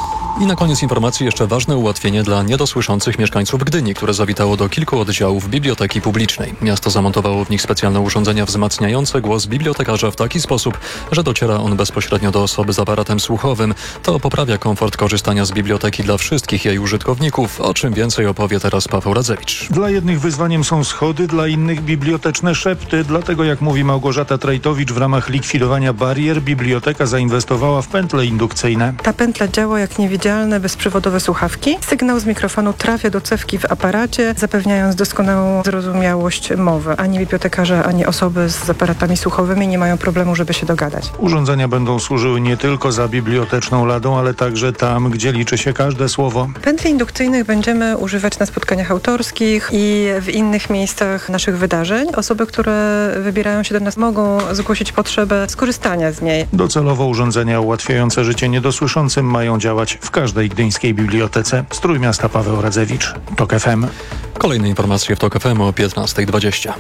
I na koniec informacji jeszcze ważne ułatwienie dla niedosłyszących mieszkańców Gdyni, które zawitało do kilku oddziałów biblioteki publicznej. Miasto zamontowało w nich specjalne urządzenia wzmacniające głos bibliotekarza w taki sposób, że dociera on bezpośrednio do osoby z aparatem słuchowym. To poprawia komfort korzystania z biblioteki dla wszystkich jej użytkowników, o czym więcej opowie teraz Paweł Radzewicz. Dla jednych wyzwaniem są schody, dla innych biblioteczne szepty. Dlatego, jak mówi Małgorzata Trajtowicz, w ramach likwidowania barier biblioteka zainwestowała w pętle indukcyjne. Ta pętla działa jak niewidzialne bezprzewodowe słuchawki. Sygnał z mikrofonu trafia do cewki w aparacie, zapewniając doskonałą zrozumiałość mowy. Ani bibliotekarze, ani osoby z aparatami słuchowymi nie mają problemu, żeby się dogadać. Urządzenia będą służyły nie tylko za biblioteczną ladą, ale także tam, gdzie liczy się każde słowo. Pętli indukcyjnych będziemy używać na spotkaniach autorskich i w innych miejscach naszych wydarzeń. Osoby, które wybierają się do nas, mogą zgłosić potrzebę skorzystania z niej. Docelowo urządzenia ułatwiające życie niedosłyszącym mają działać w każdej gdyńskiej bibliotece. Z Trójmiasta Paweł Radzewicz, TOK F M. Kolejne informacje w TOK F M o piętnasta dwadzieścia.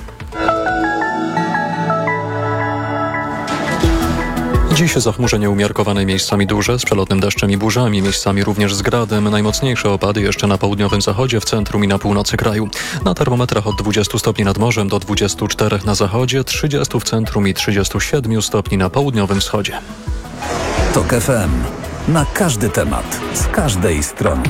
Dziś zachmurzenie umiarkowane, miejscami duże, z przelotnym deszczem i burzami, miejscami również z gradem. Najmocniejsze opady jeszcze na południowym zachodzie, w centrum i na północy kraju. Na termometrach od dwudziestu stopni nad morzem do dwudziestu czterech na zachodzie, trzydziestu w centrum i trzydziestu siedmiu stopni na południowym wschodzie. TOK F M. Na każdy temat, z każdej strony.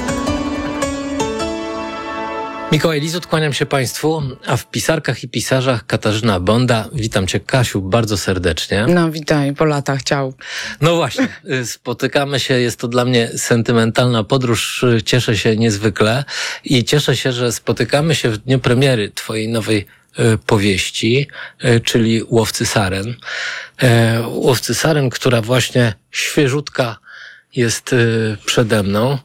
Mikołaj Lizut, kłaniam się Państwu, a w pisarkach i pisarzach Katarzyna Bonda. Witam Cię, Kasiu, bardzo serdecznie. No witaj, po latach, ciao. No właśnie, spotykamy się, jest to dla mnie sentymentalna podróż, cieszę się niezwykle i cieszę się, że spotykamy się w dniu premiery Twojej nowej powieści, czyli Łowcy Saren. Łowcy Saren, która właśnie świeżutka jest przede mną.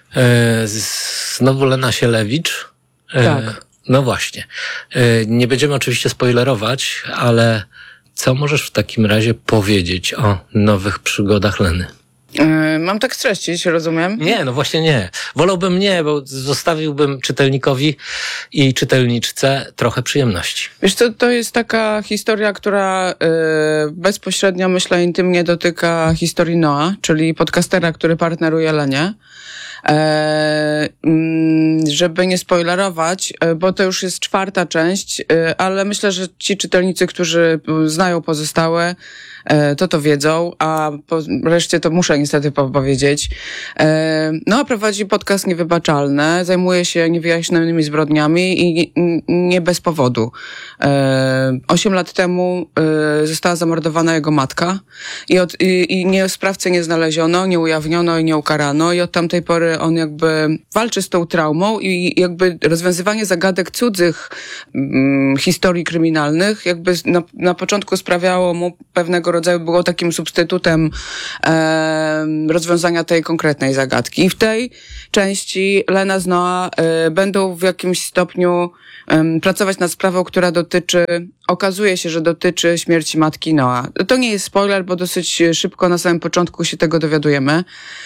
Znowu Lena Sielewicz. Tak. No właśnie. Nie będziemy oczywiście spoilerować, ale co możesz w takim razie powiedzieć o nowych przygodach Leny? Yy, mam tak streścić, rozumiem? Nie, no właśnie nie. Wolałbym nie, bo zostawiłbym czytelnikowi i czytelniczce trochę przyjemności. Wiesz co, to jest taka historia, która yy, bezpośrednio, myślę, intymnie dotyka historii Noa, czyli podcastera, który partneruje Lenie. E, żeby nie spoilerować, bo to już jest czwarta część, ale myślę, że ci czytelnicy, którzy znają pozostałe, to to wiedzą, a po reszcie to muszę niestety powiedzieć. No, a prowadzi podcast Niewybaczalne, zajmuje się niewyjaśnionymi zbrodniami i nie bez powodu. Osiem lat temu została zamordowana jego matka i, od, i, i nie, sprawcę nie znaleziono, nie ujawniono i nie ukarano i od tamtej pory on jakby walczy z tą traumą i jakby rozwiązywanie zagadek cudzych mm, historii kryminalnych jakby na, na początku sprawiało mu pewnego rodzaju, było takim substytutem e, rozwiązania tej konkretnej zagadki. I w tej części Lena z Noa e, będą w jakimś stopniu e, pracować nad sprawą, która dotyczy, okazuje się, że dotyczy śmierci matki Noa. To nie jest spoiler, bo dosyć szybko na samym początku się tego dowiadujemy.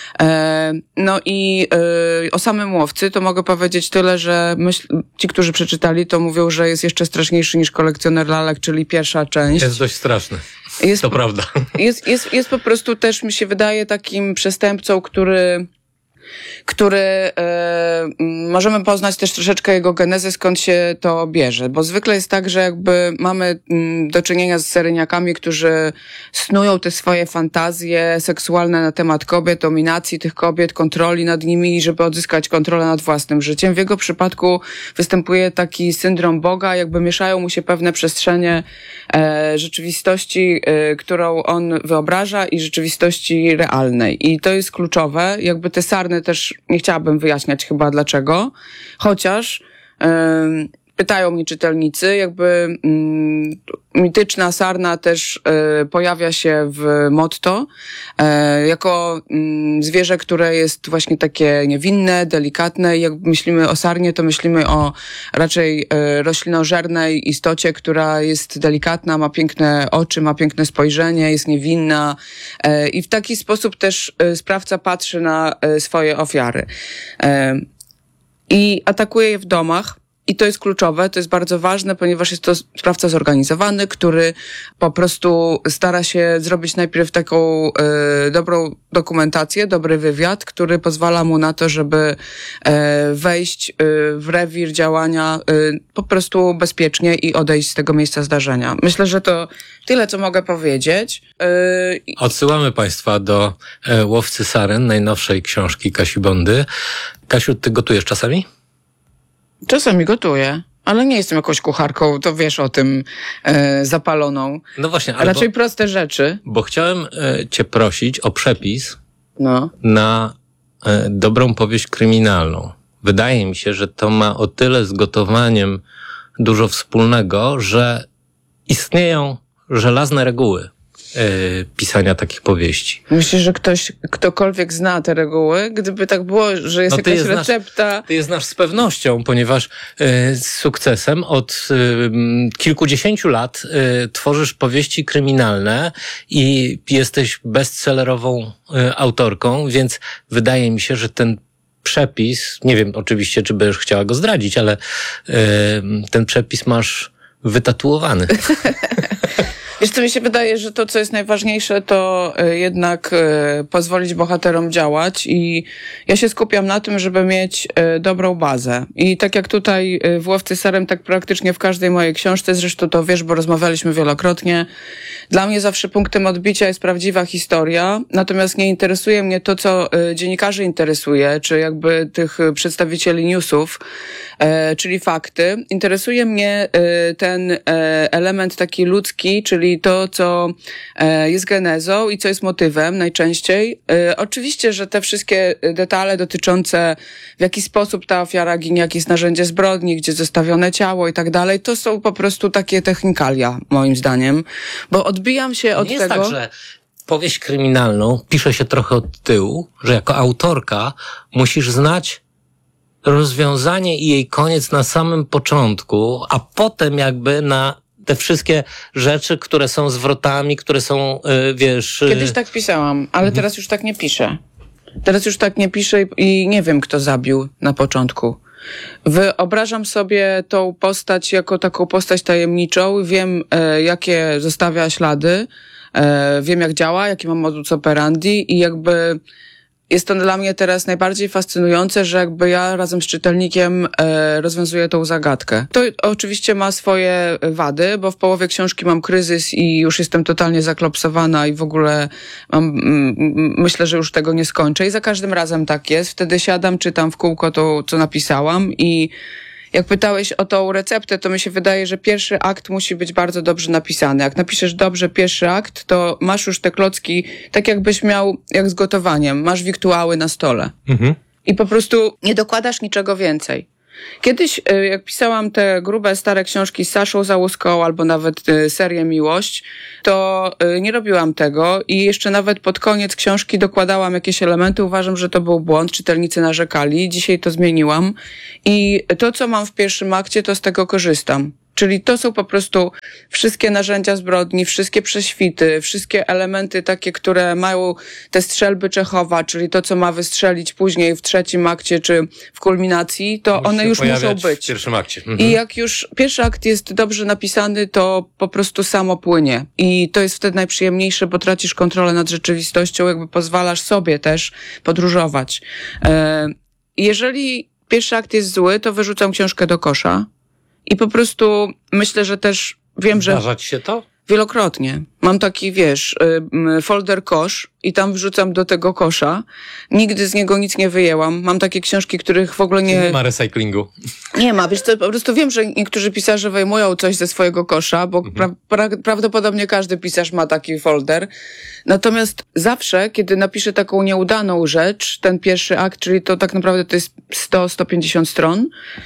E, no i e, o samym łowcy to mogę powiedzieć tyle, że myśl, ci, którzy przeczytali, to mówią, że jest jeszcze straszniejszy niż kolekcjoner lalek, czyli pierwsza część. Jest dość straszny. Jest, to prawda. Jest, jest, jest po prostu też, mi się wydaje, takim przestępcą, który, który e, możemy poznać też troszeczkę jego genezę, skąd się to bierze. Bo zwykle jest tak, że jakby mamy m, do czynienia z seryjniakami, którzy snują te swoje fantazje seksualne na temat kobiet, dominacji tych kobiet, kontroli nad nimi, żeby odzyskać kontrolę nad własnym życiem. W jego przypadku występuje taki syndrom Boga, jakby mieszają mu się pewne przestrzenie e, rzeczywistości, e, którą on wyobraża i rzeczywistości realnej. I to jest kluczowe. Jakby te sarny też nie chciałabym wyjaśniać chyba dlaczego, chociaż yy, pytają mnie czytelnicy, jakby yy, mityczna sarna też yy, pojawia się w motto yy, jako yy, zwierzę, które jest właśnie takie niewinne, delikatne i jak myślimy o sarnie, to myślimy o raczej yy, roślinożernej istocie, która jest delikatna, ma piękne oczy, ma piękne spojrzenie, jest niewinna yy, i w taki sposób też yy, sprawca patrzy na yy, swoje ofiary. Yy, I atakuje je w domach. I to jest kluczowe, to jest bardzo ważne, ponieważ jest to sprawca zorganizowany, który po prostu stara się zrobić najpierw taką y, dobrą dokumentację, dobry wywiad, który pozwala mu na to, żeby y, wejść y, w rewir działania y, po prostu bezpiecznie i odejść z tego miejsca zdarzenia. Myślę, że to tyle, co mogę powiedzieć. Y, Odsyłamy Państwa do e, Łowcy Saren, najnowszej książki Kasi Bondy. Kasiu, ty gotujesz czasami? Czasami gotuję, ale nie jestem jakąś kucharką, to wiesz o tym, e, zapaloną. No właśnie, ale raczej bo, proste rzeczy. Bo chciałem e, cię prosić o przepis no. na e, dobrą powieść kryminalną. Wydaje mi się, że to ma o tyle z gotowaniem dużo wspólnego, że istnieją żelazne reguły Yy, pisania takich powieści. Myślisz, że ktoś, ktokolwiek zna te reguły? Gdyby tak było, że jest no jakaś je recepta... Znasz, ty je znasz z pewnością, ponieważ yy, z sukcesem od yy, kilkudziesięciu lat yy, tworzysz powieści kryminalne i jesteś bestsellerową yy, autorką, więc wydaje mi się, że ten przepis, nie wiem oczywiście, czy będziesz chciała go zdradzić, ale yy, ten przepis masz wytatuowany. Wiesz co, mi się wydaje, że to, co jest najważniejsze, to jednak pozwolić bohaterom działać i ja się skupiam na tym, żeby mieć dobrą bazę. I tak jak tutaj w Łowcy Saren, tak praktycznie w każdej mojej książce, zresztą to wiesz, bo rozmawialiśmy wielokrotnie, dla mnie zawsze punktem odbicia jest prawdziwa historia, natomiast nie interesuje mnie to, co dziennikarzy interesuje, czy jakby tych przedstawicieli newsów, czyli fakty. Interesuje mnie ten element taki ludzki, czyli to, co jest genezą i co jest motywem najczęściej. Oczywiście, że te wszystkie detale dotyczące w jaki sposób ta ofiara ginie, jakie jest narzędzie zbrodni, gdzie zostawione ciało i tak dalej, to są po prostu takie technikalia, moim zdaniem, bo odbijam się od Nie tego... jest tak, że powieść kryminalną pisze się trochę od tyłu, że jako autorka musisz znać rozwiązanie i jej koniec na samym początku, a potem jakby na te wszystkie rzeczy, które są zwrotami, które są, yy, wiesz... Yy... Kiedyś tak pisałam, ale mhm. teraz już tak nie piszę. Teraz już tak nie piszę i nie wiem, kto zabił na początku. Wyobrażam sobie tą postać jako taką postać tajemniczą, wiem, e, jakie zostawia ślady, e, wiem, jak działa, jaki ma modus operandi i jakby jest to dla mnie teraz najbardziej fascynujące, że jakby ja razem z czytelnikiem e, rozwiązuję tą zagadkę. To oczywiście ma swoje wady, bo w połowie książki mam kryzys i już jestem totalnie zaklopsowana i w ogóle mam, m, myślę, że już tego nie skończę. I za każdym razem tak jest. Wtedy siadam, czytam w kółko to, co napisałam i jak pytałeś o tą receptę, to mi się wydaje, że pierwszy akt musi być bardzo dobrze napisany. Jak napiszesz dobrze pierwszy akt, to masz już te klocki, tak jakbyś miał, jak z gotowaniem, masz wiktuały na stole. Mhm. I po prostu nie dokładasz niczego więcej. Kiedyś, jak pisałam te grube, stare książki z Saszą Załuską albo nawet serię Miłość, to nie robiłam tego i jeszcze nawet pod koniec książki dokładałam jakieś elementy. Uważam, że to był błąd, czytelnicy narzekali. Dzisiaj to zmieniłam i to, co mam w pierwszym akcie, to z tego korzystam. Czyli to są po prostu wszystkie narzędzia zbrodni, wszystkie prześwity, wszystkie elementy takie, które mają te strzelby Czechowa, czyli to, co ma wystrzelić później w trzecim akcie czy w kulminacji, to Musi one już muszą być. W pierwszym akcie. Mhm. I jak już pierwszy akt jest dobrze napisany, to po prostu samo płynie. I to jest wtedy najprzyjemniejsze, bo tracisz kontrolę nad rzeczywistością, jakby pozwalasz sobie też podróżować. Jeżeli pierwszy akt jest zły, to wyrzucam książkę do kosza. I po prostu myślę, że też wiem, że... Zdarza ci się to? Wielokrotnie. Mam taki, wiesz, folder kosz i tam wrzucam do tego kosza. Nigdy z niego nic nie wyjęłam. Mam takie książki, których w ogóle nie... Nie ma recyklingu. Nie ma, wiesz co, po prostu wiem, że niektórzy pisarze wyjmują coś ze swojego kosza, bo mhm. pra- pra- prawdopodobnie każdy pisarz ma taki folder. Natomiast zawsze, kiedy napiszę taką nieudaną rzecz, ten pierwszy akt, czyli to tak naprawdę to jest sto do stu pięćdziesięciu stron,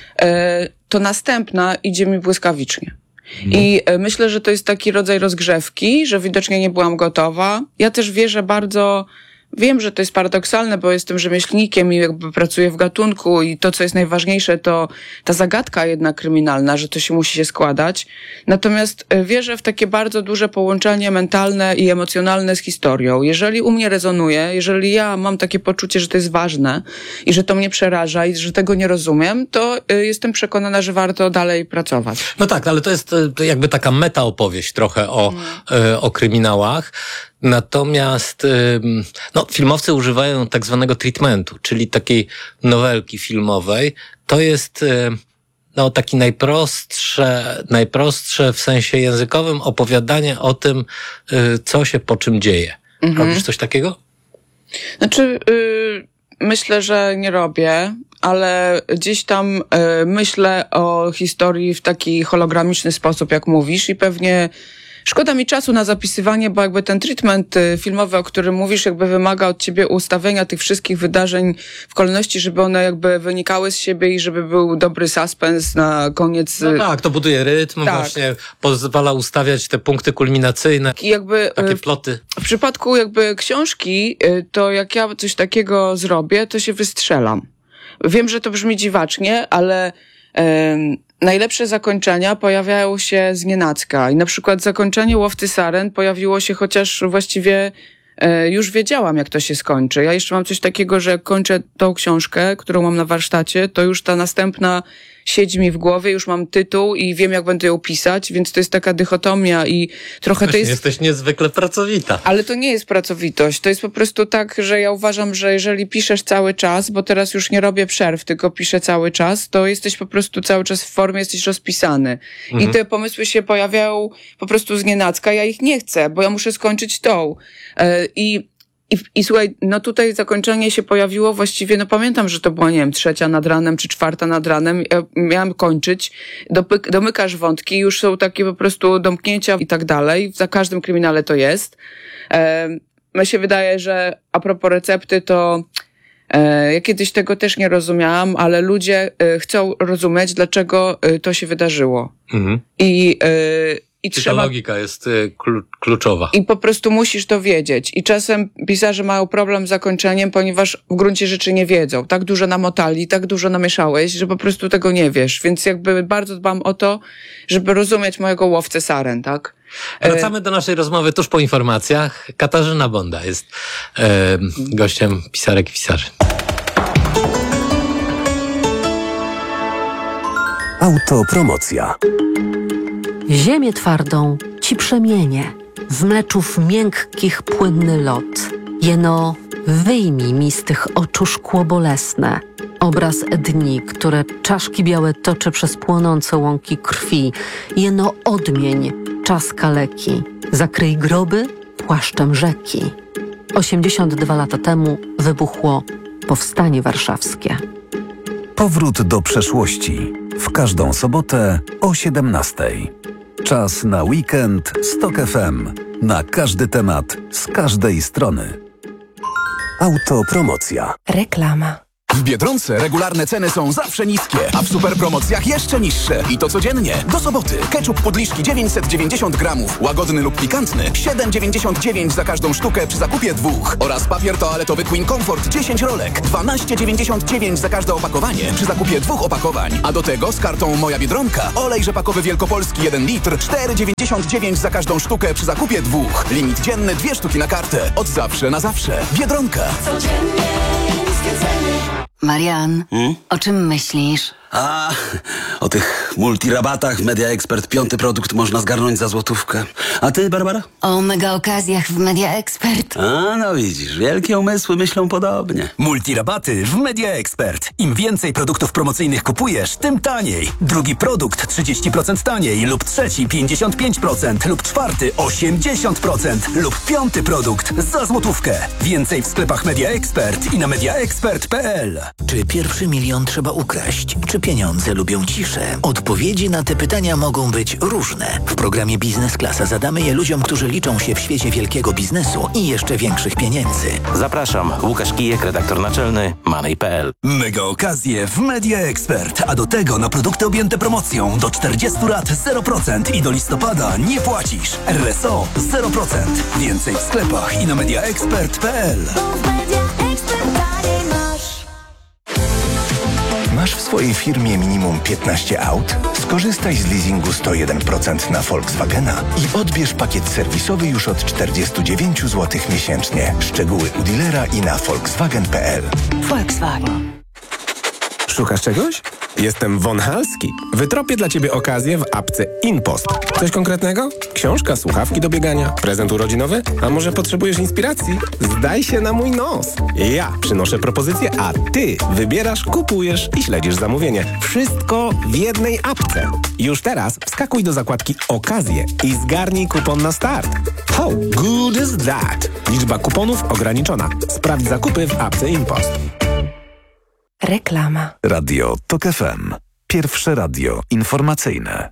e, to następna idzie mi błyskawicznie. No. I myślę, że to jest taki rodzaj rozgrzewki, że widocznie nie byłam gotowa. Ja też wierzę bardzo, wiem, że to jest paradoksalne, bo jestem rzemieślnikiem i jakby pracuję w gatunku i to, co jest najważniejsze, to ta zagadka jednak kryminalna, że to się musi się składać. Natomiast wierzę w takie bardzo duże połączenie mentalne i emocjonalne z historią. Jeżeli u mnie rezonuje, jeżeli ja mam takie poczucie, że to jest ważne i że to mnie przeraża i że tego nie rozumiem, to jestem przekonana, że warto dalej pracować. No tak, ale to jest jakby taka meta opowieść trochę o, hmm. o kryminałach. Natomiast no, filmowcy używają tak zwanego treatmentu, czyli takiej nowelki filmowej. To jest no, taki najprostsze, najprostsze w sensie językowym opowiadanie o tym, co się po czym dzieje. Mhm. Robisz coś takiego? Znaczy, yy, myślę, że nie robię, ale gdzieś tam yy, myślę o historii w taki hologramiczny sposób, jak mówisz, i pewnie szkoda mi czasu na zapisywanie, bo jakby ten treatment filmowy, o którym mówisz, jakby wymaga od ciebie ustawienia tych wszystkich wydarzeń w kolejności, żeby one jakby wynikały z siebie i żeby był dobry suspens na koniec. No tak, to buduje rytm, tak. Właśnie pozwala ustawiać te punkty kulminacyjne, i jakby takie ploty. W przypadku jakby książki, to jak ja coś takiego zrobię, to się wystrzelam. Wiem, że to brzmi dziwacznie, ale um, najlepsze zakończenia pojawiają się znienacka. I na przykład zakończenie Łowcy Saren pojawiło się, chociaż właściwie e, już wiedziałam, jak to się skończy. Ja jeszcze mam coś takiego, że jak kończę tą książkę, którą mam na warsztacie, to już ta następna siedzi mi w głowie, już mam tytuł i wiem, jak będę ją pisać, więc to jest taka dychotomia i trochę to jest... Jesteś niezwykle pracowita. Ale to nie jest pracowitość. To jest po prostu tak, że ja uważam, że jeżeli piszesz cały czas, bo teraz już nie robię przerw, tylko piszę cały czas, to jesteś po prostu cały czas w formie, jesteś rozpisany. Mhm. I te pomysły się pojawiają po prostu znienacka. Ja ich nie chcę, bo ja muszę skończyć tą. I I, I słuchaj, no tutaj zakończenie się pojawiło właściwie, no pamiętam, że to była, nie wiem, trzecia nad ranem, czy czwarta nad ranem. Ja miałam kończyć, dopyk, domykasz wątki, już są takie po prostu domknięcia i tak dalej. Za każdym kryminale to jest. E, mnie się wydaje, że a propos recepty, to e, ja kiedyś tego też nie rozumiałam, ale ludzie e, chcą rozumieć, dlaczego e, to się wydarzyło. Mhm. I e, I Czy trzeba... ta logika jest y, kluczowa. I po prostu musisz to wiedzieć. I czasem pisarze mają problem z zakończeniem, ponieważ w gruncie rzeczy nie wiedzą. Tak dużo namotali, tak dużo namieszałeś, że po prostu tego nie wiesz. Więc jakby bardzo dbam o to, żeby rozumieć mojego Łowcę Saren, tak? Wracamy do naszej rozmowy tuż po informacjach. Katarzyna Bonda jest e, gościem pisarek i pisarzy. Autopromocja. Ziemię twardą ci przemienię, w mleczów miękkich płynny lot. Jeno Wyjmij mi z tych oczu szkło bolesne. Obraz dni, które czaszki białe toczy przez płonące łąki krwi. Jeno odmień czas kaleki. Zakryj groby płaszczem rzeki. osiemdziesiąt dwa lata temu wybuchło Powstanie Warszawskie. Powrót do przeszłości. W każdą sobotę o siedemnastej. Czas na weekend z Tok F M. Na każdy temat, z każdej strony. Autopromocja. Reklama. W Biedronce regularne ceny są zawsze niskie, a w superpromocjach jeszcze niższe. I to codziennie. Do soboty. Ketchup Podliszki dziewięćset dziewięćdziesiąt gramów. Łagodny lub pikantny. siedem dziewięćdziesiąt dziewięć za każdą sztukę przy zakupie dwóch. Oraz papier toaletowy Queen Comfort dziesięć rolek. dwanaście dziewięćdziesiąt dziewięć za każde opakowanie przy zakupie dwóch opakowań. A do tego z kartą Moja Biedronka olej rzepakowy wielkopolski jeden litr. cztery dziewięćdziesiąt dziewięć za każdą sztukę przy zakupie dwóch. Limit dzienny dwie sztuki na kartę. Od zawsze na zawsze. Biedronka. Codziennie niskie ceny. Marian, Hmm? o czym myślisz? A, o tych multirabatach Media Expert piąty produkt można zgarnąć za złotówkę. A ty, Barbara? O mega okazjach w Media Expert. A, no widzisz, wielkie umysły myślą podobnie. Multirabaty w Media Expert. Im więcej produktów promocyjnych kupujesz, tym taniej. Drugi produkt trzydzieści procent taniej lub trzeci pięćdziesiąt pięć procent lub czwarty osiemdziesiąt procent lub piąty produkt za złotówkę. Więcej w sklepach Media Expert i na mediaexpert kropka p l. Czy pierwszy milion trzeba ukraść? Czy pieniądze lubią ciszę? Odpowiedzi na te pytania mogą być różne. W programie Biznes Klasa zadamy je ludziom, którzy liczą się w świecie wielkiego biznesu i jeszcze większych pieniędzy. Zapraszam, Łukasz Kijek, redaktor naczelny Money kropka p l. Mega okazje w Media Expert, a do tego na produkty objęte promocją do czterdziestu lat zero procent i do listopada nie płacisz. R S O zero procent. Więcej w sklepach i na mediaexpert kropka p l. Masz w swojej firmie minimum piętnaście aut? Skorzystaj z leasingu sto jeden procent na Volkswagena i odbierz pakiet serwisowy już od czterdzieści dziewięć złotych miesięcznie. Szczegóły u dealera i na volkswagen kropka p l. Volkswagen. Szukasz czegoś? Jestem Von Halski. Wytropię dla Ciebie okazję w apce InPost. Coś konkretnego? Książka, słuchawki do biegania, prezent urodzinowy? A może potrzebujesz inspiracji? Zdaj się na mój nos. Ja przynoszę propozycję, a Ty wybierasz, kupujesz i śledzisz zamówienie. Wszystko w jednej apce. Już teraz wskakuj do zakładki Okazje i zgarnij kupon na start. How good is that? Liczba kuponów ograniczona. Sprawdź zakupy w apce InPost. Reklama. Radio Tok F M. Pierwsze radio informacyjne.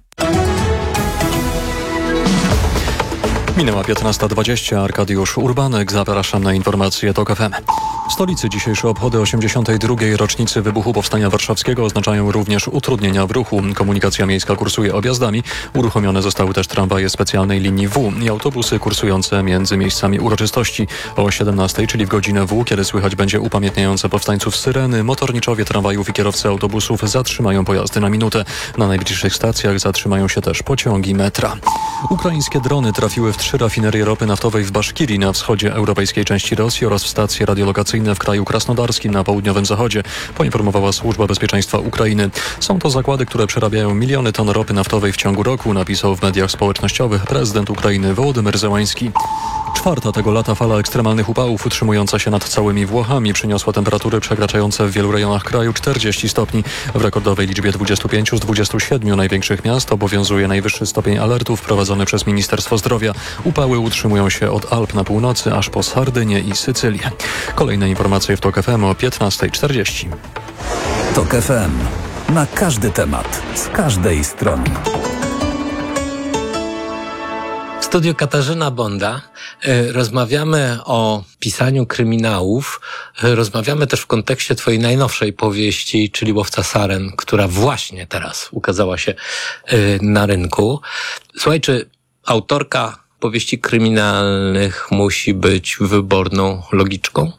Minęła piętnasta dwadzieścia. Arkadiusz Urbanek. Zapraszam na informacje Tok F M. W stolicy dzisiejsze obchody osiemdziesiątej drugiej rocznicy wybuchu Powstania Warszawskiego oznaczają również utrudnienia w ruchu. Komunikacja miejska kursuje objazdami. Uruchomione zostały też tramwaje specjalnej linii W i autobusy kursujące między miejscami uroczystości. O siedemnastej, czyli w godzinę W, kiedy słychać będzie upamiętniające powstańców syreny, motorniczowie tramwajów i kierowcy autobusów zatrzymają pojazdy na minutę. Na najbliższych stacjach zatrzymają się też pociągi metra. Ukraińskie drony trafiły w trzy rafinerie ropy naftowej w Baszkirii na wschodzie europejskiej części Rosji oraz w stacje radiolokacyjne w kraju krasnodarskim na południowym zachodzie, poinformowała Służba Bezpieczeństwa Ukrainy. Są to zakłady, które przerabiają miliony ton ropy naftowej w ciągu roku, napisał w mediach społecznościowych prezydent Ukrainy Wołodymyr Zełański. Czwarta tego lata fala ekstremalnych upałów utrzymująca się nad całymi Włochami przyniosła temperatury przekraczające w wielu rejonach kraju czterdzieści stopni. W rekordowej liczbie dwudziestu pięciu z dwudziestu siedmiu największych miast obowiązuje najwyższy stopień alertu wprowadzony przez Ministerstwo Zdrowia. Upały utrzymują się od Alp na północy aż po Sardynię i Sycylię. Kolejne informacje w Tok F M o piętnasta czterdzieści. Tok F M. Na każdy temat, z każdej strony. W studiu Katarzyna Bonda. Rozmawiamy o pisaniu kryminałów. Rozmawiamy też w kontekście twojej najnowszej powieści, czyli Łowca Saren, która właśnie teraz ukazała się na rynku. Słuchaj, czy autorka powieści kryminalnych musi być wyborną logiczką?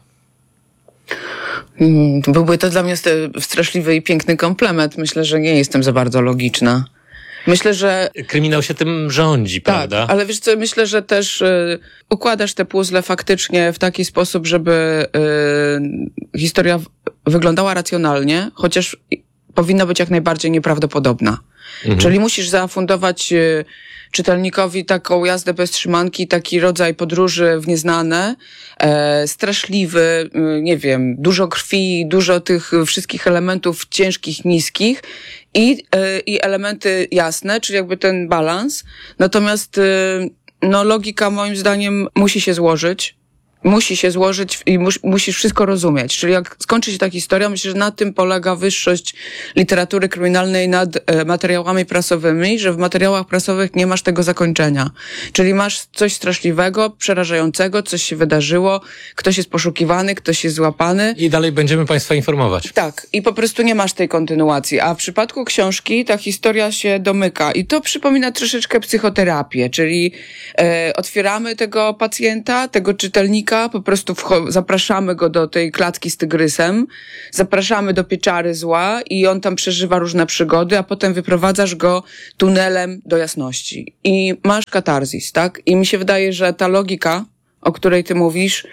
Byłby to dla mnie straszliwy i piękny komplement. Myślę, że nie jestem za bardzo logiczna. Myślę, że... Kryminał się tym rządzi, tak, prawda? Ale wiesz co, myślę, że też y, układasz te puzzle faktycznie w taki sposób, żeby y, historia w, wyglądała racjonalnie, chociaż powinna być jak najbardziej nieprawdopodobna. Mhm. Czyli musisz zafundować y, czytelnikowi taką jazdę bez trzymanki, taki rodzaj podróży w nieznane, e, straszliwy, y, nie wiem, dużo krwi, dużo tych wszystkich elementów ciężkich, niskich i, y, i elementy jasne, czyli jakby ten balans. Natomiast y, no, logika moim zdaniem musi się złożyć. Musi się złożyć i mus, musisz wszystko rozumieć. Czyli jak skończy się ta historia, myślę, że na tym polega wyższość literatury kryminalnej nad e, materiałami prasowymi, że w materiałach prasowych nie masz tego zakończenia. Czyli masz coś straszliwego, przerażającego, coś się wydarzyło, ktoś jest poszukiwany, ktoś jest złapany. I dalej będziemy Państwa informować. Tak. I po prostu nie masz tej kontynuacji. A w przypadku książki ta historia się domyka. I to przypomina troszeczkę psychoterapię, czyli e, otwieramy tego pacjenta, tego czytelnika, po prostu wcho- zapraszamy go do tej klatki z tygrysem, zapraszamy do pieczary zła i on tam przeżywa różne przygody, a potem wyprowadzasz go tunelem do jasności. I masz katarzis, tak? I mi się wydaje, że ta logika, o której ty mówisz,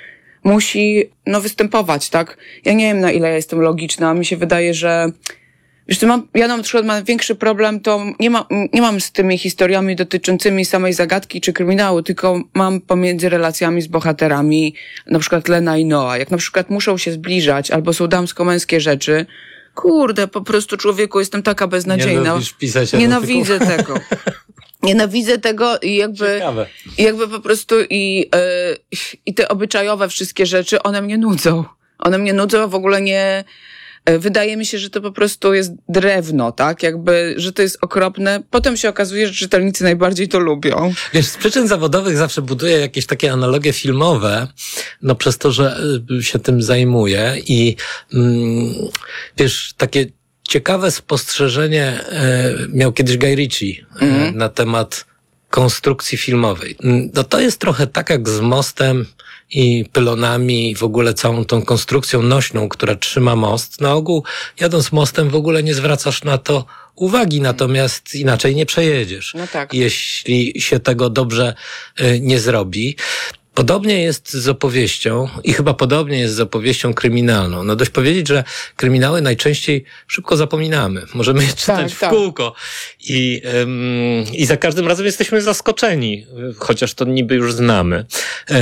musi, no, występować, tak? Ja nie wiem, na ile ja jestem logiczna, mi się wydaje, że wiesz, to mam, ja na przykład mam większy problem, to nie, ma, nie mam z tymi historiami dotyczącymi samej zagadki czy kryminału, tylko mam pomiędzy relacjami z bohaterami, na przykład Lena i Noa. Jak na przykład muszą się zbliżać, albo są damsko-męskie rzeczy, kurde, po prostu człowieku, jestem taka beznadziejna. Nie lubisz pisać Nienawidzę tego. Nienawidzę tego i jakby, Ciekawe. i jakby po prostu i, yy, i te obyczajowe wszystkie rzeczy, one mnie nudzą. One mnie nudzą, a w ogóle nie... Wydaje mi się, że to po prostu jest drewno, tak? Jakby, że to jest okropne. Potem się okazuje, że czytelnicy najbardziej to lubią. Wiesz, z przyczyn zawodowych zawsze buduję jakieś takie analogie filmowe, no przez to, że się tym zajmuję i mm, wiesz, takie ciekawe spostrzeżenie e, miał kiedyś Guy Ritchie e, mm. na temat konstrukcji filmowej. No to jest trochę tak jak z mostem i pylonami i w ogóle całą tą konstrukcją nośną, która trzyma most. Na ogół jadąc mostem w ogóle nie zwracasz na to uwagi, natomiast inaczej nie przejedziesz. No tak. Jeśli się tego dobrze y, nie zrobi. Podobnie jest z opowieścią i chyba podobnie jest z opowieścią kryminalną. No dość powiedzieć, że kryminały najczęściej szybko zapominamy. Możemy je czytać tak, w tak. kółko i, ym, i za każdym razem jesteśmy zaskoczeni, chociaż to niby już znamy. Yy,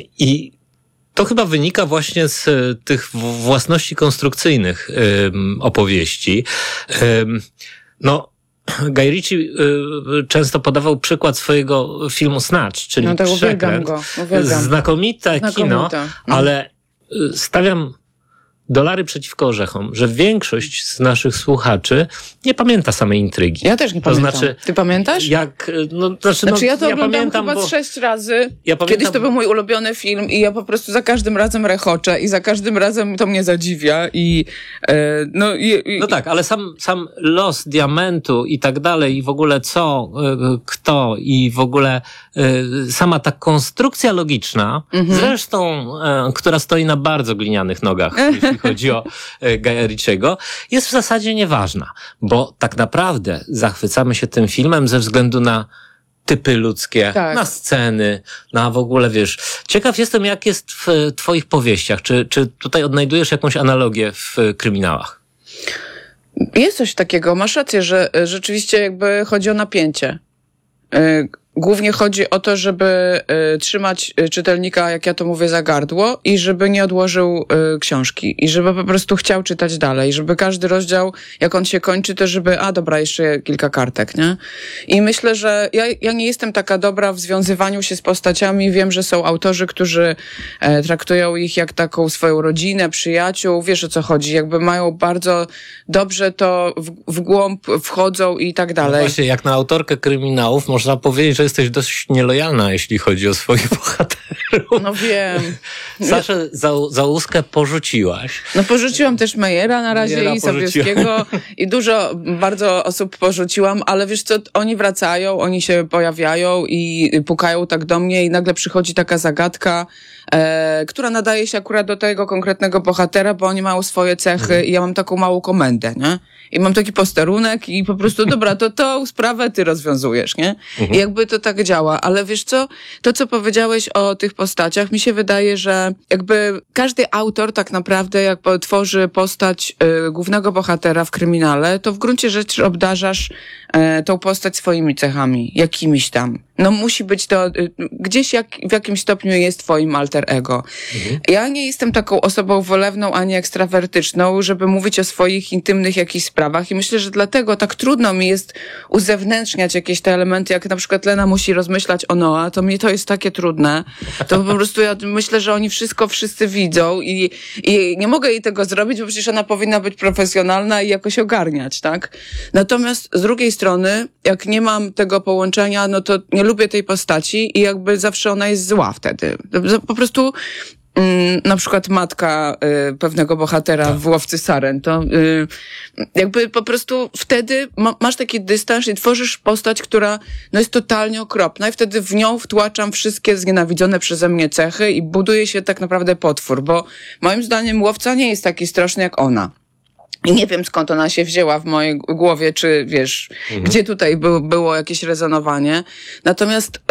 I to chyba wynika właśnie z tych własności konstrukcyjnych ym, opowieści. Ym, no, Guy Ritchie y, często podawał przykład swojego filmu Snatch, czyli No tak, uwielbiam Przekręt. go. Uwielbiam. Znakomite, Znakomite. kino, Mm. ale y, stawiam dolary przeciwko orzechom, że większość z naszych słuchaczy nie pamięta samej intrygi. Ja też nie to pamiętam. Znaczy, Ty pamiętasz? Jak, no, znaczy, Znaczy no, ja to ja oglądam pamiętam, chyba bo... z sześć razy. Ja pamiętam... Kiedyś to był mój ulubiony film i ja po prostu za każdym razem rechoczę i za każdym razem to mnie zadziwia i e, no i, i... No tak, ale sam, sam los diamentu i tak dalej i w ogóle co, y, kto i w ogóle y, sama ta konstrukcja logiczna, Mhm. zresztą, y, która stoi na bardzo glinianych nogach, jeśli chodzi o y, Guya Ritchiego, jest w zasadzie nieważna, bo tak naprawdę zachwycamy się tym filmem ze względu na typy ludzkie, Tak. na sceny, na w ogóle, wiesz. Ciekaw jestem, jak jest w twoich powieściach. Czy, czy tutaj odnajdujesz jakąś analogię w kryminałach? Jest coś takiego, masz rację, że e, rzeczywiście jakby chodzi o napięcie. E, Głównie chodzi o to, żeby e, trzymać e, czytelnika, jak ja to mówię, za gardło i żeby nie odłożył e, książki i żeby po prostu chciał czytać dalej, żeby każdy rozdział, jak on się kończy, to żeby, a dobra, jeszcze kilka kartek, nie? I myślę, że ja, ja nie jestem taka dobra w związywaniu się z postaciami. Wiem, że są autorzy, którzy e, traktują ich jak taką swoją rodzinę, przyjaciół, wiesz o co chodzi, jakby mają bardzo dobrze to w, w głąb wchodzą i tak No dalej. właśnie, jak na autorkę kryminałów można powiedzieć, że jesteś dość nielojalna, jeśli chodzi o swoich bohaterów. No wiem. Saszę za, za łuskę porzuciłaś. No porzuciłam też Mejera na razie Mejera i Sobieskiego i dużo, bardzo osób porzuciłam, ale wiesz co, oni wracają, oni się pojawiają i pukają tak do mnie i nagle przychodzi taka zagadka, e, która nadaje się akurat do tego konkretnego bohatera, bo oni mają swoje cechy mhm. i ja mam taką małą komendę, nie? I mam taki posterunek i po prostu, dobra, to tą sprawę ty rozwiązujesz, nie? Mhm. I jakby to tak działa, ale wiesz co, to co powiedziałeś o tych postaciach mi się wydaje, że jakby każdy autor tak naprawdę jak tworzy postać y, głównego bohatera w kryminale, to w gruncie rzeczy obdarzasz y, tą postać swoimi cechami, jakimiś tam. No musi być to, y, gdzieś jak, w jakimś stopniu jest twoim alter ego. Mhm. Ja nie jestem taką osobą wolewną ani ekstrawertyczną, żeby mówić o swoich intymnych jakichś sprawach i myślę, że dlatego tak trudno mi jest uzewnętrzniać jakieś te elementy, jak na przykład Lena musi rozmyślać o Noa, to mnie to jest takie trudne. To po prostu ja myślę, że oni wszystko wszyscy widzą i, i nie mogę jej tego zrobić, bo przecież ona powinna być profesjonalna i jakoś ogarniać, tak? Natomiast z drugiej strony, jak nie mam tego połączenia, no to nie lubię tej postaci i jakby zawsze ona jest zła wtedy. Po prostu mm, na przykład matka y, pewnego bohatera tak. w Łowcy Saren, to y, jakby po prostu wtedy ma, masz taki dystans i tworzysz postać, która no jest totalnie okropna i wtedy w nią wtłaczam wszystkie znienawidzone przeze mnie cechy i buduje się tak naprawdę potwór, bo moim zdaniem Łowca nie jest taki straszny jak ona. I nie wiem, skąd ona się wzięła w mojej głowie, czy wiesz, mhm. gdzie tutaj by, było jakieś rezonowanie. Natomiast